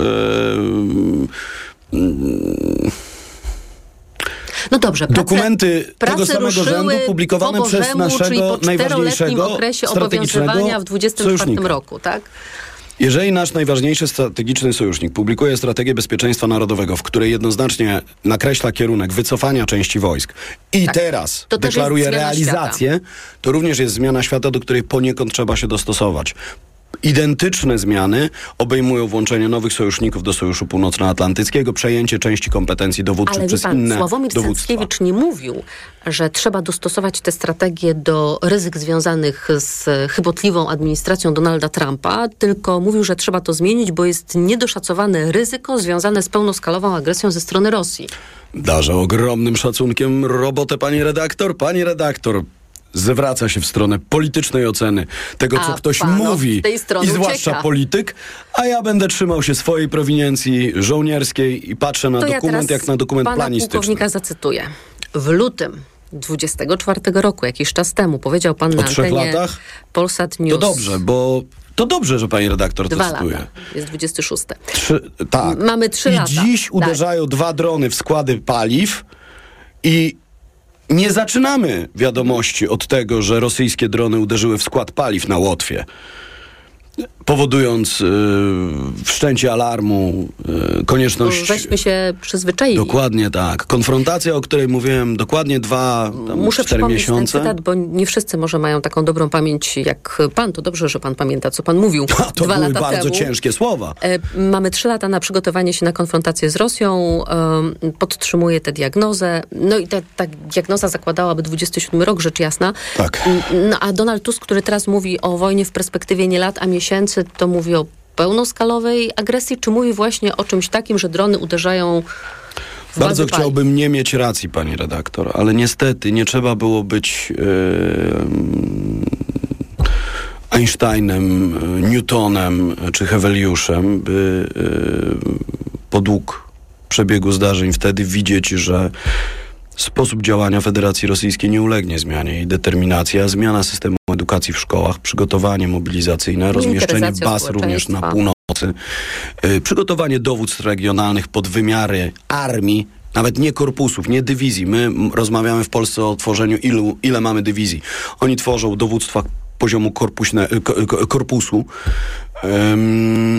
E, e, No dobrze, prace, dokumenty prace tego samego ruszyły rzędu publikowane po przez Bożemu, czyli naszego po najważniejszego okresie strategicznego obowiązywania w dwudziestym czwartym sojusznika. roku, tak? Jeżeli nasz najważniejszy strategiczny sojusznik publikuje strategię bezpieczeństwa narodowego, w której jednoznacznie nakreśla kierunek wycofania części wojsk i Tak. teraz To też deklaruje jest zmiana realizację, to również jest zmiana świata, do której poniekąd trzeba się dostosować. Identyczne zmiany obejmują włączenie nowych sojuszników do Sojuszu Północnoatlantyckiego, przejęcie części kompetencji dowódczych Ale wie przez pan, inne Sławomir dowództwa. Cęckiewicz nie mówił, że trzeba dostosować tę strategię do ryzyk związanych z chybotliwą administracją Donalda Trumpa, tylko mówił, że trzeba to zmienić, bo jest niedoszacowane ryzyko związane z pełnoskalową agresją ze strony Rosji. Darzę ogromnym szacunkiem robotę pani redaktor. Pani redaktor zwraca się w stronę politycznej oceny tego, co A ktoś pan od mówi tej strony i zwłaszcza ucieka. polityk, a ja będę trzymał się swojej prowiniencji żołnierskiej i patrzę na To ja dokument teraz jak na dokument pana planistyczny. pułkownika zacytuję. W lutym dwudziestego czwartego roku, jakiś czas temu, powiedział pan Po na trzech antenie latach? Polsat News. To dobrze, bo To dobrze, że pani redaktor Dwa to cytuje. lata. Jest dwudzieste szóste. Trzy, tak. Mamy trzy I lata. dziś tak. uderzają dwa drony w składy paliw i nie zaczynamy wiadomości od tego, że rosyjskie drony uderzyły w skład paliw na Łotwie, powodując y, wszczęcie alarmu, y, konieczność... Żeśmy się przyzwyczaili. Dokładnie tak. Konfrontacja, o której mówiłem, dokładnie dwa, tam, Muszę cztery przypomnieć miesiące. ten cytat, bo nie wszyscy może mają taką dobrą pamięć jak pan. To dobrze, że pan pamięta, co pan mówił A, to dwa były lata bardzo temu. ciężkie słowa. E, mamy trzy lata na przygotowanie się na konfrontację z Rosją. E, podtrzymuję tę diagnozę. No i ta, ta diagnoza zakładałaby dwudziesty siódmy rok, rzecz jasna. Tak. No, a Donald Tusk, który teraz mówi o wojnie w perspektywie nie lat, a miesięcy, to mówi o pełnoskalowej agresji, czy mówi właśnie o czymś takim, że drony uderzają w Bardzo bazy chciałbym paliw. nie mieć racji, pani redaktor, ale niestety nie trzeba było być yy, Einsteinem, Newtonem czy Heweliuszem, by yy, podług przebiegu zdarzeń wtedy widzieć, że sposób działania Federacji Rosyjskiej nie ulegnie zmianie. Jej determinacja, zmiana systemu edukacji w szkołach, przygotowanie mobilizacyjne, rozmieszczenie baz również na północy, yy, przygotowanie dowództw regionalnych pod wymiary armii, nawet nie korpusów, nie dywizji. My rozmawiamy w Polsce o tworzeniu ilu, ile mamy dywizji. Oni tworzą dowództwa poziomu korpuśne, korpusu. Um,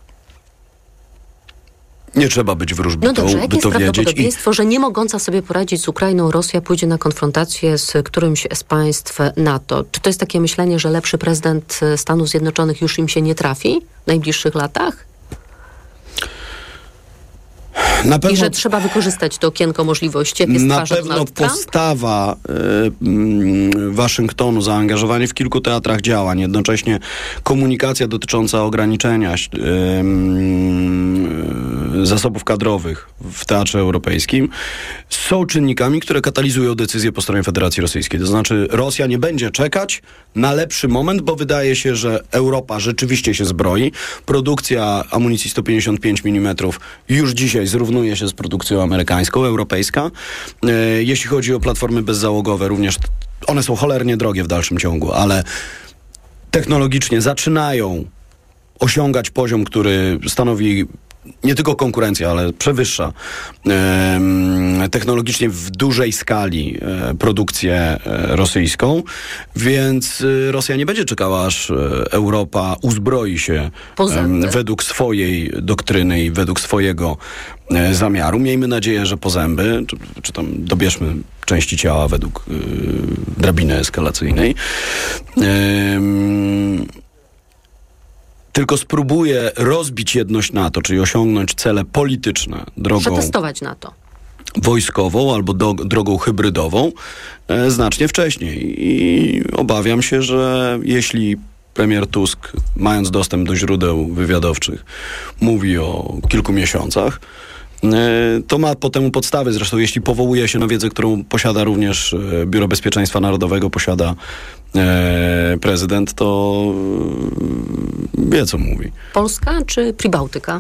nie trzeba być wróżbitą, no dobrze, jakie by to jest wiedzieć. prawdopodobieństwo, że nie mogąca sobie poradzić z Ukrainą Rosja pójdzie na konfrontację z którymś z państw NATO? Czy to jest takie myślenie, że lepszy prezydent Stanów Zjednoczonych już im się nie trafi w najbliższych latach? Na pewno, I że trzeba wykorzystać to okienko możliwości, jakie stwarza Na pewno Donald Trump? postawa y, Waszyngtonu, zaangażowanie w kilku teatrach działań, jednocześnie komunikacja dotycząca ograniczenia y, y, zasobów kadrowych w Teatrze Europejskim są czynnikami, które katalizują decyzje po stronie Federacji Rosyjskiej. To znaczy Rosja nie będzie czekać na lepszy moment, bo wydaje się, że Europa rzeczywiście się zbroi. Produkcja amunicji sto pięćdziesiąt pięć milimetrów już dzisiaj zrównuje się z produkcją amerykańską, europejska. E, jeśli chodzi o platformy bezzałogowe, również one są cholernie drogie w dalszym ciągu, ale technologicznie zaczynają osiągać poziom, który stanowi nie tylko konkurencja, ale przewyższa e, technologicznie w dużej skali e, produkcję e, rosyjską, więc e, Rosja nie będzie czekała, aż e, Europa uzbroi się e, według swojej doktryny i według swojego e, zamiaru. Miejmy nadzieję, że po zęby, czy, czy tam dobierzmy części ciała według e, drabiny eskalacyjnej. E, tylko spróbuje rozbić jedność NATO, czyli osiągnąć cele polityczne drogą... Przetestować NATO. Wojskową albo do, drogą hybrydową e, znacznie wcześniej. I obawiam się, że jeśli premier Tusk, mając dostęp do źródeł wywiadowczych, mówi o kilku miesiącach, to ma po temu podstawy. Zresztą jeśli powołuje się na wiedzę, którą posiada również Biuro Bezpieczeństwa Narodowego, posiada e, prezydent, to wie, co mówi. Polska czy Pribałtyka?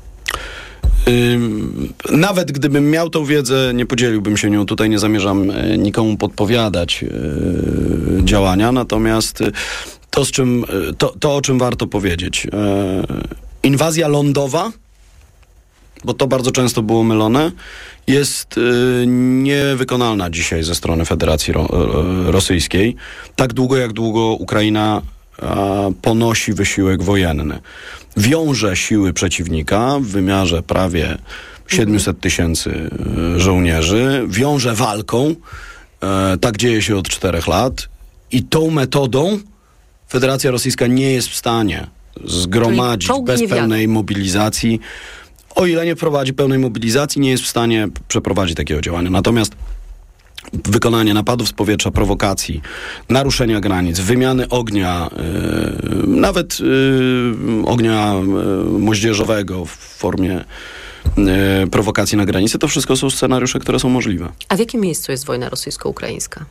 Nawet gdybym miał tą wiedzę, nie podzieliłbym się nią. Tutaj nie zamierzam nikomu podpowiadać e, działania, natomiast to, z czym, to, to, o czym warto powiedzieć. E, inwazja lądowa, bo to bardzo często było mylone, jest y, niewykonalna dzisiaj ze strony Federacji Ro- y, Rosyjskiej. Tak długo, jak długo Ukraina y, ponosi wysiłek wojenny. Wiąże siły przeciwnika w wymiarze prawie siedemset tysięcy y, żołnierzy. Wiąże walką. Y, tak dzieje się od czterech lat. I tą metodą Federacja Rosyjska nie jest w stanie zgromadzić bez pełnej mobilizacji. O ile nie prowadzi pełnej mobilizacji, nie jest w stanie przeprowadzić takiego działania. Natomiast wykonanie napadów z powietrza, prowokacji, naruszenia granic, wymiany ognia, yy, nawet yy, ognia yy, moździerzowego w formie yy, prowokacji na granicy, to wszystko są scenariusze, które są możliwe. A w jakim miejscu jest wojna rosyjsko-ukraińska?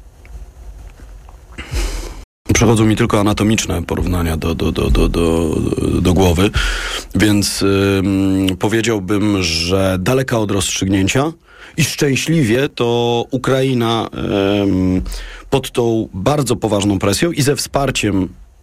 Przechodzą mi tylko anatomiczne porównania do, do, do, do, do, do głowy, więc ym, powiedziałbym, że daleka od rozstrzygnięcia i szczęśliwie to Ukraina ym, pod tą bardzo poważną presją i ze wsparciem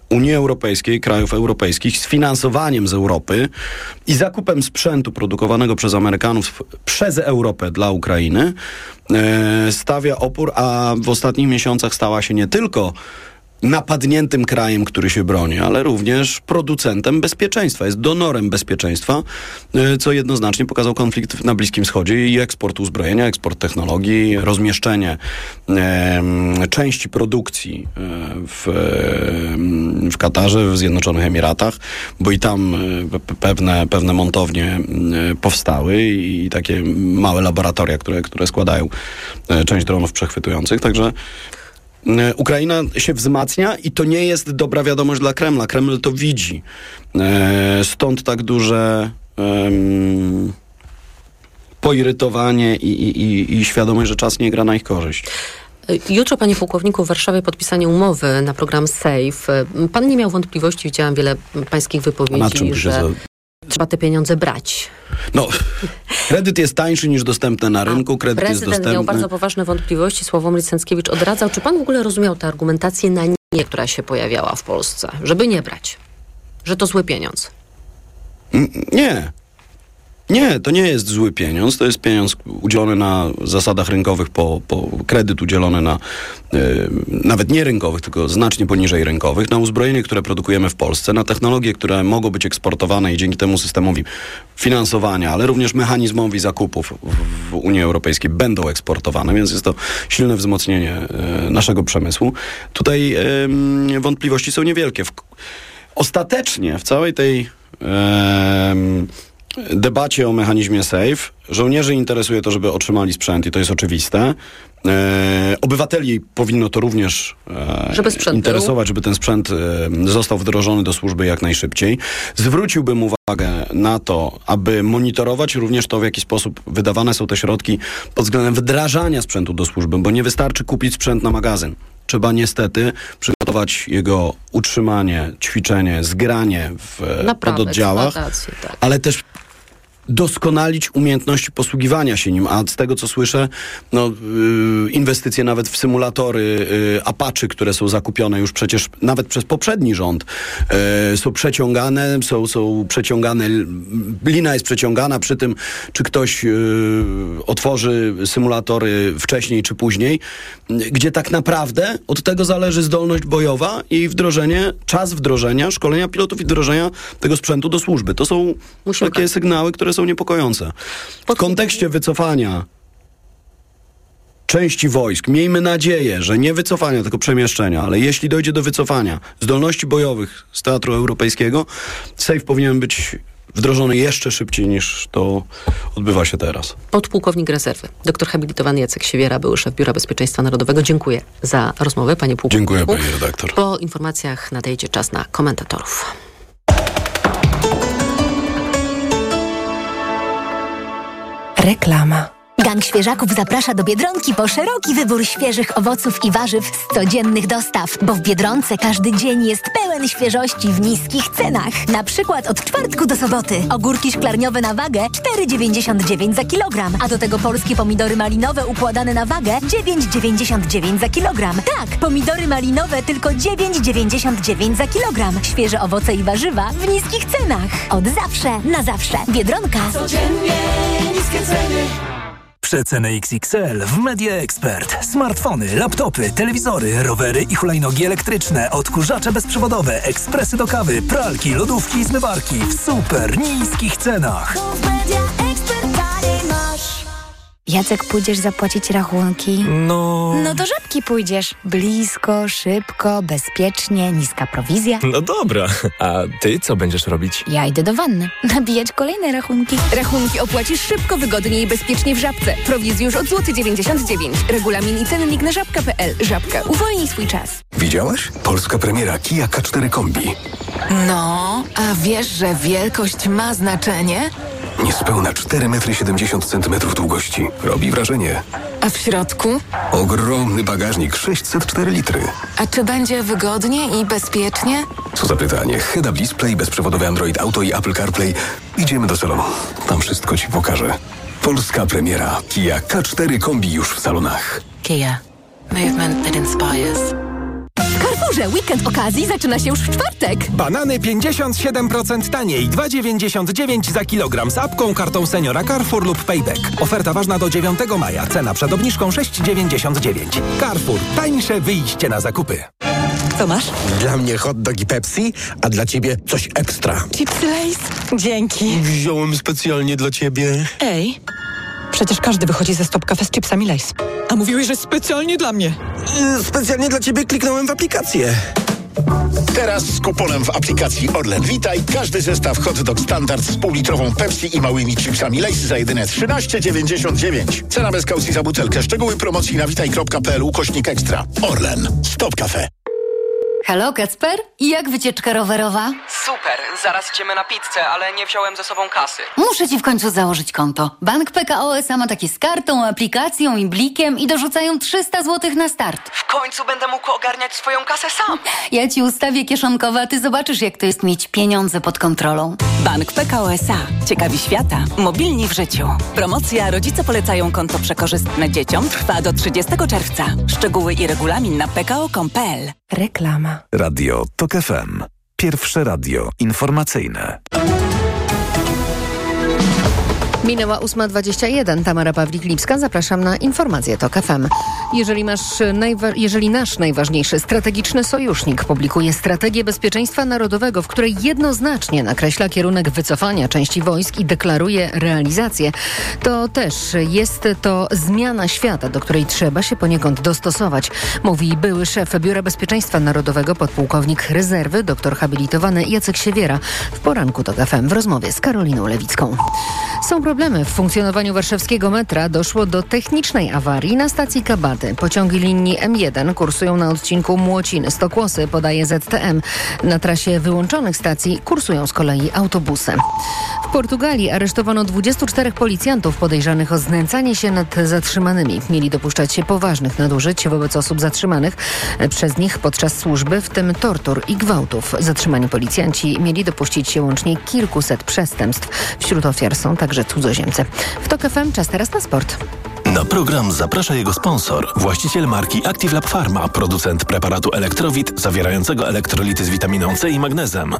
Unii Europejskiej, krajów europejskich, z finansowaniem z Europy i zakupem sprzętu produkowanego przez Amerykanów przez Europę dla Ukrainy e, stawia opór, a w ostatnich miesiącach stała się nie tylko napadniętym krajem, który się broni, ale również producentem bezpieczeństwa, jest donorem bezpieczeństwa, co jednoznacznie pokazał konflikt na Bliskim Wschodzie i eksport uzbrojenia, eksport technologii, rozmieszczenie e, części produkcji w, w Katarze, w Zjednoczonych Emiratach, bo i tam pewne, pewne montownie powstały i takie małe laboratoria, które, które składają część dronów przechwytujących, także Ukraina się wzmacnia i to nie jest dobra wiadomość dla Kremla. Kreml to widzi. Stąd tak duże um, poirytowanie i, i, i świadomość, że czas nie gra na ich korzyść. Jutro, panie pułkowniku, w Warszawie podpisanie umowy na program SAFE. Pan nie miał wątpliwości, widziałam wiele pańskich wypowiedzi, że za... trzeba te pieniądze brać. No, kredyt jest tańszy niż dostępny na rynku, kredyt jest dostępny... Prezydent miał bardzo poważne wątpliwości, Sławomir Cęckiewicz odradzał. Czy pan w ogóle rozumiał tę argumentację na nie, która się pojawiała w Polsce, żeby nie brać? Że to zły pieniądz? Nie. Nie, to nie jest zły pieniądz, to jest pieniądz udzielony na zasadach rynkowych, po, po kredyt udzielony na yy, nawet nie rynkowych, tylko znacznie poniżej rynkowych, na uzbrojenie, które produkujemy w Polsce, na technologie, które mogą być eksportowane i dzięki temu systemowi finansowania, ale również mechanizmowi zakupów w, w Unii Europejskiej będą eksportowane, więc jest to silne wzmocnienie yy, naszego przemysłu. Tutaj yy, wątpliwości są niewielkie. W, ostatecznie w całej tej yy, debacie o mechanizmie SAFE żołnierzy interesuje to, żeby otrzymali sprzęt i to jest oczywiste. E, obywateli powinno to również e, żeby interesować, żeby ten sprzęt e, został wdrożony do służby jak najszybciej. Zwróciłbym uwagę na to, aby monitorować również to, w jaki sposób wydawane są te środki pod względem wdrażania sprzętu do służby, bo nie wystarczy kupić sprzęt na magazyn. Trzeba niestety przygotować jego utrzymanie, ćwiczenie, zgranie w Naprawę, pododdziałach, tak. ale też doskonalić umiejętności posługiwania się nim, a z tego, co słyszę, no, yy, inwestycje nawet w symulatory yy, Apache, które są zakupione już przecież nawet przez poprzedni rząd, yy, są przeciągane, są, są przeciągane, lina jest przeciągana przy tym, czy ktoś yy, otworzy symulatory wcześniej czy później, yy, gdzie tak naprawdę od tego zależy zdolność bojowa i wdrożenie, czas wdrożenia, szkolenia pilotów i wdrożenia tego sprzętu do służby. To są Musimy takie sygnały, które są niepokojące. W kontekście wycofania części wojsk, miejmy nadzieję, że nie wycofania, tylko przemieszczenia, ale jeśli dojdzie do wycofania zdolności bojowych z Teatru Europejskiego, SAFE powinien być wdrożony jeszcze szybciej niż to odbywa się teraz. Podpułkownik rezerwy, doktor habilitowany Jacek Siewiera, były szef Biura Bezpieczeństwa Narodowego. Dziękuję za rozmowę, panie pułkowniku. Dziękuję, pani redaktor. Po informacjach nadejdzie czas na komentatorów. Reklama. Gang Świeżaków zaprasza do Biedronki po szeroki wybór świeżych owoców i warzyw z codziennych dostaw, bo w Biedronce każdy dzień jest pełen świeżości w niskich cenach. Na przykład od czwartku do soboty. Ogórki szklarniowe na wagę cztery dziewięćdziesiąt dziewięć za kilogram, a do tego polskie pomidory malinowe układane na wagę dziewięć dziewięćdziesiąt dziewięć za kilogram. Tak, pomidory malinowe tylko dziewięć dziewięćdziesiąt dziewięć za kilogram. Świeże owoce i warzywa w niskich cenach. Od zawsze, na zawsze. Biedronka. Codziennie niskie ceny. Przeceny X X L w Media Expert. Smartfony, laptopy, telewizory, rowery i hulajnogi elektryczne, odkurzacze bezprzewodowe, ekspresy do kawy, pralki, lodówki i zmywarki w super niskich cenach. Jacek, pójdziesz zapłacić rachunki? No... No do Żabki pójdziesz. Blisko, szybko, bezpiecznie, niska prowizja. No dobra, a ty co będziesz robić? Ja idę do wanny. Nabijać kolejne rachunki. Rachunki opłacisz szybko, wygodnie i bezpiecznie w Żabce. Prowizji już od złoty dziewięćdziesiąt dziewięć. Regulamin i cennik na żabka kropka pe el. Żabka. Uwolnij swój czas. Widziałaś? Polska premiera Kia K cztery Kombi. No, a wiesz, że wielkość ma znaczenie? Niespełna cztery metry siedemdziesiąt centymetrów długości. Robi wrażenie. A w środku? Ogromny bagażnik, sześćset cztery litry. A czy będzie wygodnie i bezpiecznie? Co za pytanie. Head-up display, bezprzewodowy Android Auto i Apple CarPlay. Idziemy do salonu. Tam wszystko ci pokażę. Polska premiera Kia K cztery Kombi już w salonach. Kia. Movement that inspires. Carrefourze weekend okazji zaczyna się już w czwartek. Banany pięćdziesiąt siedem procent taniej, dwa dziewięćdziesiąt dziewięć za kilogram z apką, kartą seniora Carrefour lub Payback. Oferta ważna do dziewiątego maja. Cena przed obniżką sześć dziewięćdziesiąt dziewięć. Carrefour. Tańsze wyjście na zakupy. Co masz? Dla mnie hot dog i Pepsi, a dla ciebie coś ekstra. Chipsy Lay's? Dzięki. Wziąłem specjalnie dla ciebie. Ej, przecież każdy wychodzi ze Stop Cafe z chipsami Lay's. A mówiłeś, że specjalnie dla mnie. Yy, specjalnie dla ciebie kliknąłem w aplikację. Teraz z kuponem w aplikacji Orlen Witaj każdy zestaw hot dog standard z półlitrową Pepsi i małymi chipsami Lay's za jedyne trzynaście dziewięćdziesiąt dziewięć. Cena bez kaucji za butelkę. Szczegóły promocji na witaj kropka p l ukośnik ekstra. Orlen. Stop Cafe. Halo, Kacper? I jak wycieczka rowerowa? Super, zaraz idziemy na pizzę, ale nie wziąłem ze sobą kasy. Muszę ci w końcu założyć konto. Bank P K O S A ma takie z kartą, aplikacją i blikiem i dorzucają trzysta złotych na start. W końcu będę mógł ogarniać swoją kasę sam. Ja ci ustawię kieszonkowe, a ty zobaczysz, jak to jest mieć pieniądze pod kontrolą. Bank P K O S A. Ciekawi świata. Mobilni w życiu. Promocja Rodzice polecają konto przekorzystne dzieciom trwa do trzydziestego czerwca. Szczegóły i regulamin na p k o kropka com kropka p l. Reklama. Radio TOK F M. Pierwsze radio informacyjne. Minęła ósma dwadzieścia jeden. Tamara Pawlik-Lipska. Zapraszam na informacje TOK F M. Jeżeli, masz najwa- jeżeli nasz najważniejszy strategiczny sojusznik publikuje strategię bezpieczeństwa narodowego, w której jednoznacznie nakreśla kierunek wycofania części wojsk i deklaruje realizację, to też jest to zmiana świata, do której trzeba się poniekąd dostosować, mówi były szef Biura Bezpieczeństwa Narodowego, podpułkownik rezerwy, doktor habilitowany Jacek Siewiera w poranku TOK F M w rozmowie z Karoliną Lewicką. Są problemy w funkcjonowaniu warszawskiego metra. Doszło do technicznej awarii na stacji Kabaty. Pociągi linii M jeden kursują na odcinku Młociny-Stokłosy, podaje Z T M. Na trasie wyłączonych stacji kursują z kolei autobusy. W Portugalii aresztowano dwudziestu czterech policjantów podejrzanych o znęcanie się nad zatrzymanymi. Mieli dopuszczać się poważnych nadużyć wobec osób zatrzymanych przez nich podczas służby, w tym tortur i gwałtów. Zatrzymani policjanci mieli dopuścić się łącznie kilkuset przestępstw. Wśród ofiar są także cudzoziemcy. W TOK F M czas teraz na sport. Na program zaprasza jego sponsor, właściciel marki Active Lab Pharma, producent preparatu Elektrowit zawierającego elektrolity z witaminą C i magnezem.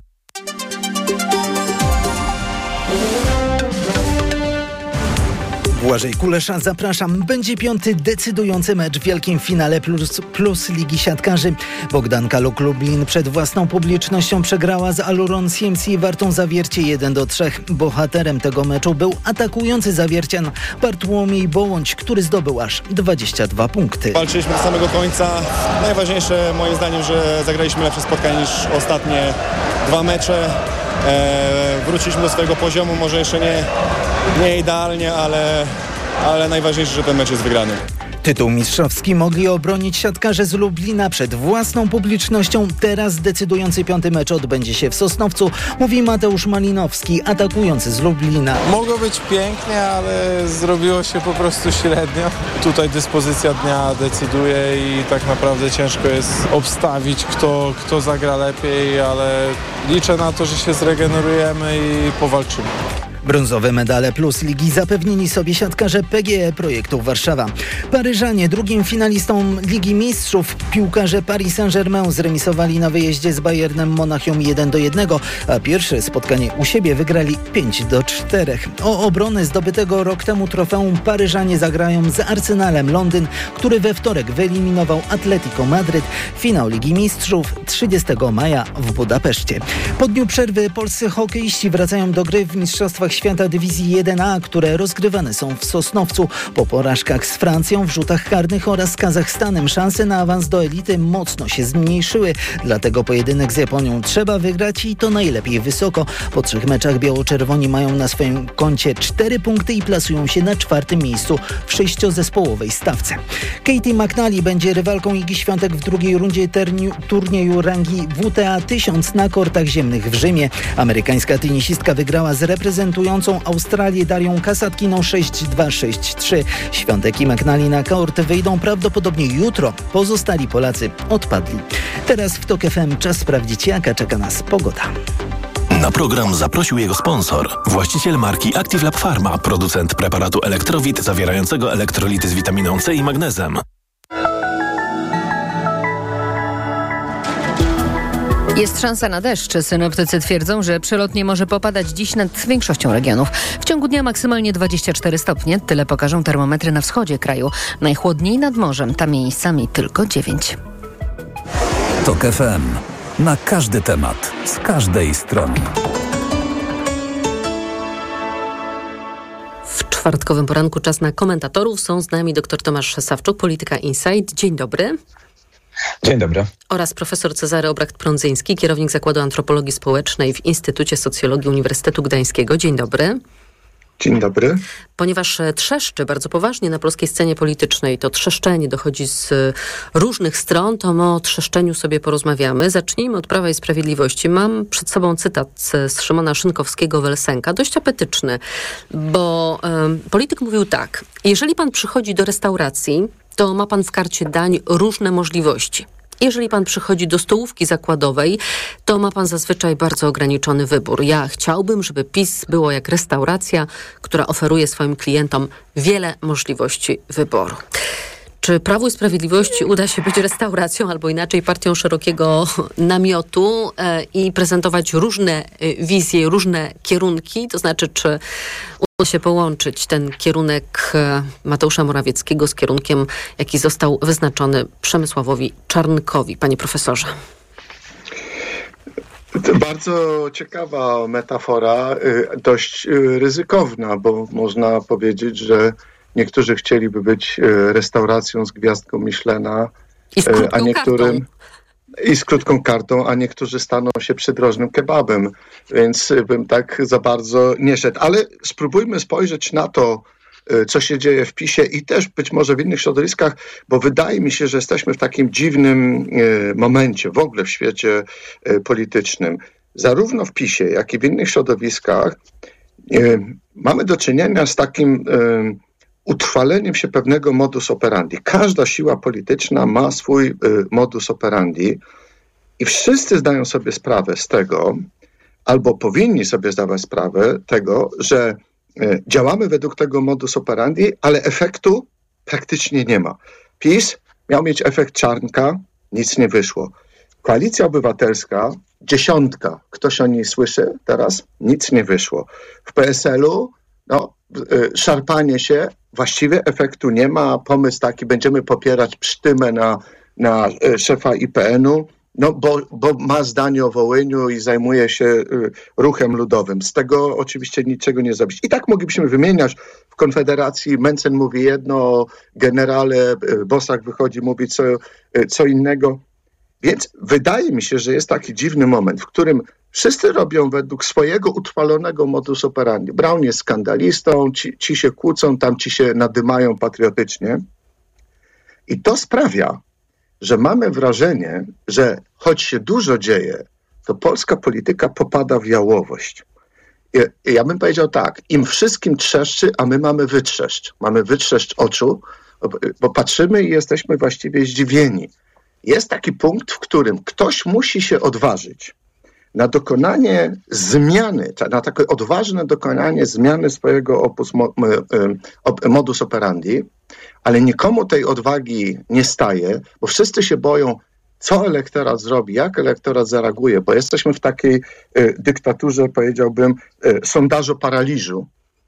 Błażej Kulesza, zapraszam. Będzie piąty decydujący mecz w wielkim finale plus, plus Ligi Siatkarzy. Bogdanka Luk Lublin przed własną publicznością przegrała z Aluron C M C Wartą Zawiercie jeden do trzech. Bohaterem tego meczu był atakujący Zawiercian Bartłomiej Bołądź, który zdobył aż dwadzieścia dwa punkty. Walczyliśmy do samego końca. Najważniejsze moim zdaniem, że zagraliśmy lepsze spotkanie niż ostatnie dwa mecze. E, wróciliśmy do swojego poziomu, może jeszcze nie, nie idealnie, ale, ale najważniejsze, że ten mecz jest wygrany. Tytuł mistrzowski mogli obronić siatkarze z Lublina przed własną publicznością. Teraz decydujący piąty mecz odbędzie się w Sosnowcu, mówi Mateusz Malinowski, atakujący z Lublina. Mogło być pięknie, ale zrobiło się po prostu średnio. Tutaj dyspozycja dnia decyduje i tak naprawdę ciężko jest obstawić, kto, kto zagra lepiej, ale liczę na to, że się zregenerujemy i powalczymy. Brązowe medale plus ligi zapewnili sobie siatkarze P G E Projektu Warszawa. Paryżanie drugim finalistom Ligi Mistrzów piłkarze Paris Saint-Germain zremisowali na wyjeździe z Bayernem Monachium jeden do jednego, a pierwsze spotkanie u siebie wygrali pięć do czterech. O obronę zdobytego rok temu trofeum Paryżanie zagrają z Arsenalem Londyn, który we wtorek wyeliminował Atletico Madryt. Finał Ligi Mistrzów trzydziestego maja w Budapeszcie. Po dniu przerwy polscy hokeiści wracają do gry w Mistrzostwach Świata Dywizji jeden A, które rozgrywane są w Sosnowcu. Po porażkach z Francją w rzutach karnych oraz z Kazachstanem szanse na awans do elity mocno się zmniejszyły. Dlatego pojedynek z Japonią trzeba wygrać i to najlepiej wysoko. Po trzech meczach biało-czerwoni mają na swoim koncie cztery punkty i plasują się na czwartym miejscu w sześciozespołowej stawce. Katie McNally będzie rywalką Igi Świątek w drugiej rundzie terni- turnieju rangi W T A tysiąc na kortach ziemnych w Rzymie. Amerykańska tenisistka wygrała z reprezentującą Australię Darią Kasatkiną sześć dwa sześć trzy. Świątek i McNally na kort wyjdą prawdopodobnie jutro. Pozostali Polacy odpadli. Teraz w TOK F M czas sprawdzić, jaka czeka nas pogoda. Na program zaprosił jego sponsor, właściciel marki Active Lab Pharma, producent preparatu Elektrowit zawierającego elektrolity z witaminą C i magnezem. Jest szansa na deszcz. Synoptycy twierdzą, że przelotnie może popadać dziś nad większością regionów. W ciągu dnia maksymalnie dwadzieścia cztery stopnie. Tyle pokażą termometry na wschodzie kraju. Najchłodniej nad morzem. Tam miejscami tylko dziewięć. TOK F M. Na każdy temat. Z każdej strony. W czwartkowym poranku czas na komentatorów. Są z nami dr Tomasz Sawczuk, Polityka Insight. Dzień dobry. Dzień dobry. Oraz profesor Cezary Obracht-Prądzyński, kierownik Zakładu Antropologii Społecznej w Instytucie Socjologii Uniwersytetu Gdańskiego. Dzień dobry. Dzień dobry. Ponieważ trzeszczy bardzo poważnie na polskiej scenie politycznej, to trzeszczenie dochodzi z różnych stron, to my o trzeszczeniu sobie porozmawiamy. Zacznijmy od Prawa i Sprawiedliwości. Mam przed sobą cytat z Szymona Szynkowskiego-Welsenka, dość apetyczny, bo um, polityk mówił tak: jeżeli pan przychodzi do restauracji, to ma pan w karcie dań różne możliwości. Jeżeli pan przychodzi do stołówki zakładowej, to ma pan zazwyczaj bardzo ograniczony wybór. Ja chciałbym, żeby PiS było jak restauracja, która oferuje swoim klientom wiele możliwości wyboru. Czy Prawu i Sprawiedliwości uda się być restauracją, albo inaczej partią szerokiego namiotu e, i prezentować różne wizje, różne kierunki? To znaczy, czy uda się połączyć ten kierunek Mateusza Morawieckiego z kierunkiem, jaki został wyznaczony Przemysławowi Czarnkowi? Panie profesorze. To bardzo ciekawa metafora, dość ryzykowna, bo można powiedzieć, że niektórzy chcieliby być restauracją z gwiazdką Michelina, I z a niektórym kartą. I z krótką kartą, a niektórzy staną się przydrożnym kebabem, więc bym tak za bardzo nie szedł. Ale spróbujmy spojrzeć na to, co się dzieje w PiSie i też być może w innych środowiskach, bo wydaje mi się, że jesteśmy w takim dziwnym momencie w ogóle w świecie politycznym. Zarówno w PiSie, jak i w innych środowiskach mamy do czynienia z takim utrwaleniem się pewnego modus operandi. Każda siła polityczna ma swój y, modus operandi i wszyscy zdają sobie sprawę z tego, albo powinni sobie zdawać sprawę tego, że y, działamy według tego modus operandi, ale efektu praktycznie nie ma. PiS miał mieć efekt Czarnka, nic nie wyszło. Koalicja Obywatelska, dziesiątka, ktoś o niej słyszy teraz? Nic nie wyszło. W P S L-u no, y, szarpanie się, właściwie efektu nie ma. Pomysł taki, będziemy popierać Psztymę na, na szefa I P N-u, no bo, bo ma zdanie o Wołyniu i zajmuje się ruchem ludowym. Z tego oczywiście niczego nie zrobić. I tak moglibyśmy wymieniać. W Konfederacji Mencen mówi jedno, generale Bosak wychodzi, mówi co, co innego. Więc wydaje mi się, że jest taki dziwny moment, w którym wszyscy robią według swojego utrwalonego modus operandi. Braun jest skandalistą, ci, ci się kłócą, tam ci się nadymają patriotycznie. I to sprawia, że mamy wrażenie, że choć się dużo dzieje, to polska polityka popada w jałowość. I ja bym powiedział tak, im wszystkim trzeszczy, a my mamy wytrzeszcz. Mamy wytrzeszcz oczu, bo patrzymy i jesteśmy właściwie zdziwieni. Jest taki punkt, w którym ktoś musi się odważyć na dokonanie zmiany, na takie odważne dokonanie zmiany swojego opus, modus operandi, ale nikomu tej odwagi nie staje, bo wszyscy się boją, co elektorat zrobi, jak elektorat zareaguje, bo jesteśmy w takiej y, dyktaturze, powiedziałbym, y, sondażu paraliżu.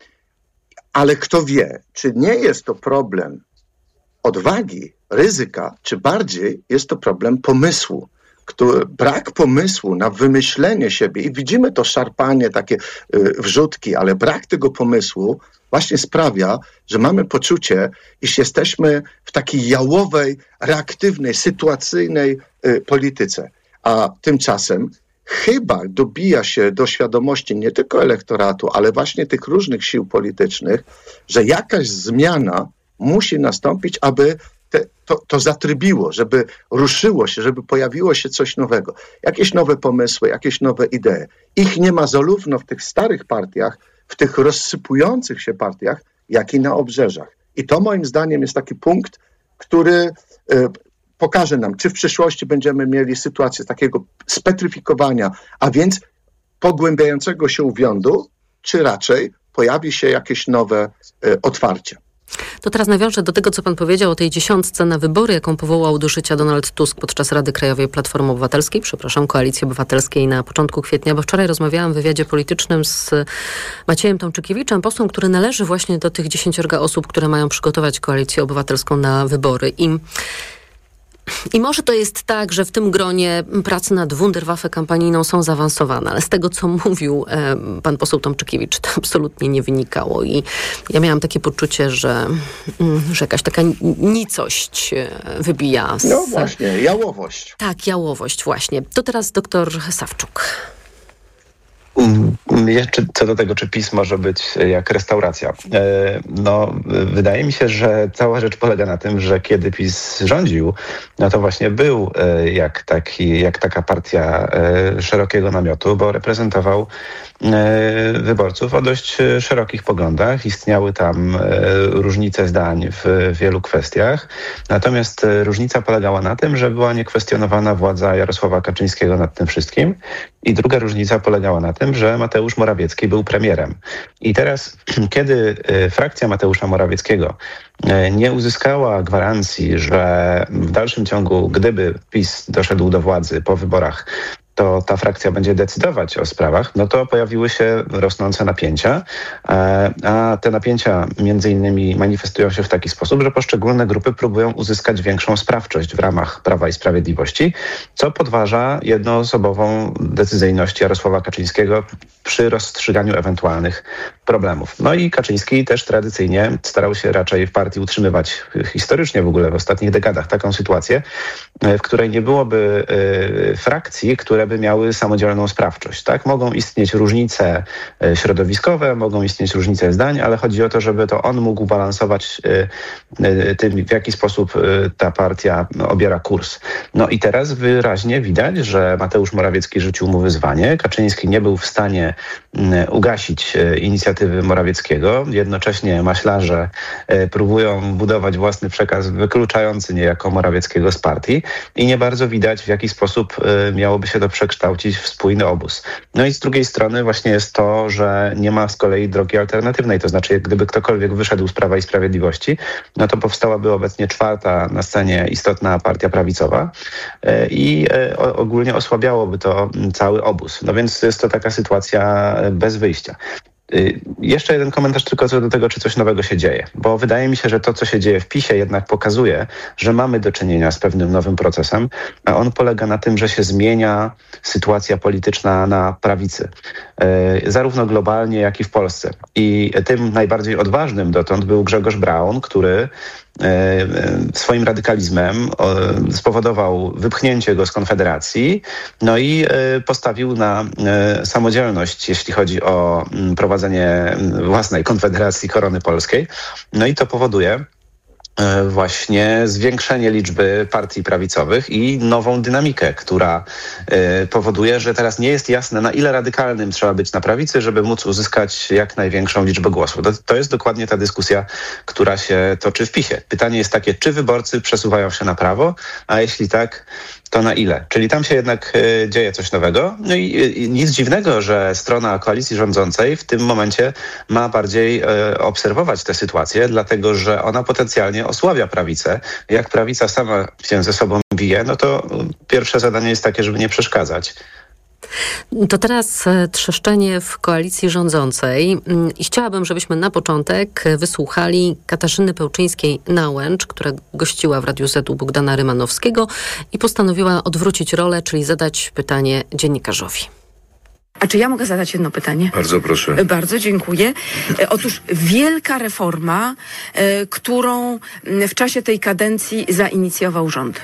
Ale kto wie, czy nie jest to problem odwagi, ryzyka, czy bardziej jest to problem pomysłu. Który, brak pomysłu na wymyślenie siebie i widzimy to szarpanie, takie y, wrzutki, ale brak tego pomysłu właśnie sprawia, że mamy poczucie, iż jesteśmy w takiej jałowej, reaktywnej, sytuacyjnej y, polityce. A tymczasem chyba dobija się do świadomości nie tylko elektoratu, ale właśnie tych różnych sił politycznych, że jakaś zmiana musi nastąpić, aby te, to, to zatrybiło, żeby ruszyło się, żeby pojawiło się coś nowego. Jakieś nowe pomysły, jakieś nowe idee. Ich nie ma zarówno w tych starych partiach, w tych rozsypujących się partiach, jak i na obrzeżach. I to moim zdaniem jest taki punkt, który y, pokaże nam, czy w przyszłości będziemy mieli sytuację takiego spetryfikowania, a więc pogłębiającego się uwiądu, czy raczej pojawi się jakieś nowe y, otwarcie. To teraz nawiążę do tego, co pan powiedział o tej dziesiątce na wybory, jaką powołał do życia Donald Tusk podczas Rady Krajowej Platformy Obywatelskiej, przepraszam, Koalicji Obywatelskiej na początku kwietnia, bo wczoraj rozmawiałam w wywiadzie politycznym z Maciejem Tomczykiewiczem, posłem, który należy właśnie do tych dziesięciorga osób, które mają przygotować Koalicję Obywatelską na wybory. I I może to jest tak, że w tym gronie pracy nad Wunderwaffe kampanijną są zaawansowane, ale z tego, co mówił e, pan poseł Tomczykiewicz, to absolutnie nie wynikało. I ja miałam takie poczucie, że, że jakaś taka nicość wybija. Z... No właśnie, jałowość. Tak, jałowość właśnie. To teraz doktor Sawczuk. Jeszcze co do tego, czy PiS może być jak restauracja. No, wydaje mi się, że cała rzecz polega na tym, że kiedy PiS rządził, no to właśnie był jak, taki, jak taka partia szerokiego namiotu, bo reprezentował wyborców o dość szerokich poglądach. Istniały tam różnice zdań w wielu kwestiach. Natomiast różnica polegała na tym, że była niekwestionowana władza Jarosława Kaczyńskiego nad tym wszystkim. I druga różnica polegała na tym, że Mateusz Morawiecki był premierem. I teraz, kiedy frakcja Mateusza Morawieckiego nie uzyskała gwarancji, że w dalszym ciągu, gdyby PiS doszedł do władzy po wyborach, to ta frakcja będzie decydować o sprawach, no to pojawiły się rosnące napięcia, a te napięcia między innymi manifestują się w taki sposób, że poszczególne grupy próbują uzyskać większą sprawczość w ramach Prawa i Sprawiedliwości, co podważa jednoosobową decyzyjność Jarosława Kaczyńskiego przy rozstrzyganiu ewentualnych problemów. No i Kaczyński też tradycyjnie starał się raczej w partii utrzymywać historycznie w ogóle w ostatnich dekadach taką sytuację, w której nie byłoby y, frakcji, które by miały samodzielną sprawczość. Tak? Mogą istnieć różnice środowiskowe, mogą istnieć różnice zdań, ale chodzi o to, żeby to on mógł balansować y, y, tym, w jaki sposób y, ta partia obiera kurs. No i teraz wyraźnie widać, że Mateusz Morawiecki rzucił mu wyzwanie. Kaczyński nie był w stanie y, ugasić y, inicjatywy Morawieckiego. Jednocześnie maślarze y, próbują budować własny przekaz wykluczający niejako Morawieckiego z partii i nie bardzo widać, w jaki sposób y, miałoby się to przekształcić w spójny obóz. No i z drugiej strony właśnie jest to, że nie ma z kolei drogi alternatywnej. To znaczy, gdyby ktokolwiek wyszedł z Prawa i Sprawiedliwości, no to powstałaby obecnie czwarta na scenie istotna partia prawicowa y, i y, ogólnie osłabiałoby to cały obóz. No więc jest to taka sytuacja bez wyjścia. Jeszcze jeden komentarz tylko co do tego, czy coś nowego się dzieje, bo wydaje mi się, że to, co się dzieje w PiSie jednak pokazuje, że mamy do czynienia z pewnym nowym procesem, a on polega na tym, że się zmienia sytuacja polityczna na prawicy, zarówno globalnie, jak i w Polsce. I tym najbardziej odważnym dotąd był Grzegorz Braun, który swoim radykalizmem spowodował wypchnięcie go z Konfederacji, no i postawił na samodzielność, jeśli chodzi o prowadzenie własnej Konfederacji Korony Polskiej. No i to powoduje właśnie zwiększenie liczby partii prawicowych i nową dynamikę, która y, powoduje, że teraz nie jest jasne, na ile radykalnym trzeba być na prawicy, żeby móc uzyskać jak największą liczbę głosów. To, to jest dokładnie ta dyskusja, która się toczy w PiSie. Pytanie jest takie, czy wyborcy przesuwają się na prawo, a jeśli tak, to na ile? Czyli tam się jednak y, dzieje coś nowego. No i y, nic dziwnego, że strona koalicji rządzącej w tym momencie ma bardziej y, obserwować tę sytuację, dlatego że ona potencjalnie osłabia prawicę. Jak prawica sama się ze sobą bije, no to pierwsze zadanie jest takie, żeby nie przeszkadzać. To teraz trzeszczenie w koalicji rządzącej i chciałabym, żebyśmy na początek wysłuchali Katarzyny Pełczyńskiej-Nałęcz, która gościła w Radiu Z u Bogdana Rymanowskiego i postanowiła odwrócić rolę, czyli zadać pytanie dziennikarzowi. A czy ja mogę zadać jedno pytanie? Bardzo proszę. Bardzo dziękuję. Otóż wielka reforma, którą w czasie tej kadencji zainicjował rząd.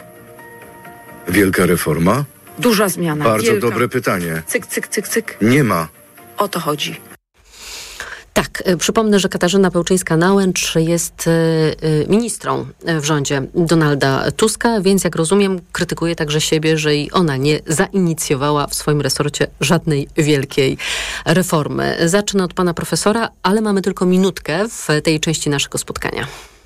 Wielka reforma? Duża zmiana. Bardzo wielka. dobre pytanie. Cyk, cyk, cyk, cyk. Nie ma. O to chodzi. Tak, przypomnę, że Katarzyna Pełczyńska-Nałęcz jest ministrą w rządzie Donalda Tuska, więc jak rozumiem, krytykuje także siebie, że i ona nie zainicjowała w swoim resorcie żadnej wielkiej reformy. Zacznę od pana profesora, ale mamy tylko minutkę w tej części naszego spotkania.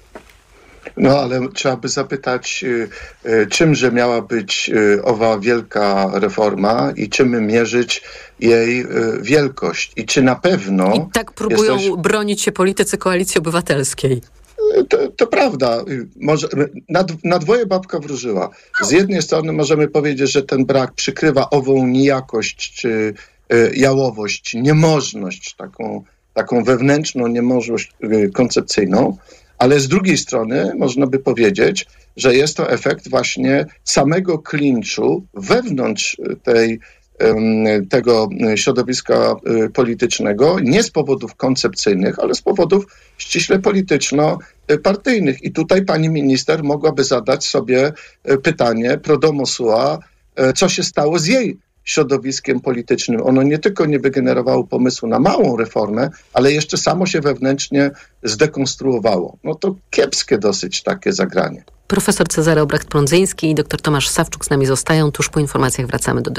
No ale trzeba by zapytać, czymże miała być owa wielka reforma i czym mierzyć jej wielkość i czy na pewno... I tak próbują jesteś... bronić się politycy Koalicji Obywatelskiej. To, to prawda. Może, na, na dwoje babka wróżyła. Z jednej strony możemy powiedzieć, że ten brak przykrywa ową nijakość czy y, jałowość, niemożność, taką, taką wewnętrzną niemożność y, koncepcyjną, ale z drugiej strony można by powiedzieć, że jest to efekt właśnie samego klinczu wewnątrz tej tego środowiska politycznego, nie z powodów koncepcyjnych, ale z powodów ściśle polityczno-partyjnych. I tutaj pani minister mogłaby zadać sobie pytanie pro domo sua, co się stało z jej środowiskiem politycznym. Ono nie tylko nie wygenerowało pomysłu na małą reformę, ale jeszcze samo się wewnętrznie zdekonstruowało. No to kiepskie dosyć takie zagranie. Profesor Cezary Obrecht-Prądzyński i dr Tomasz Sawczuk z nami zostają. Tuż po informacjach wracamy do dyskusji.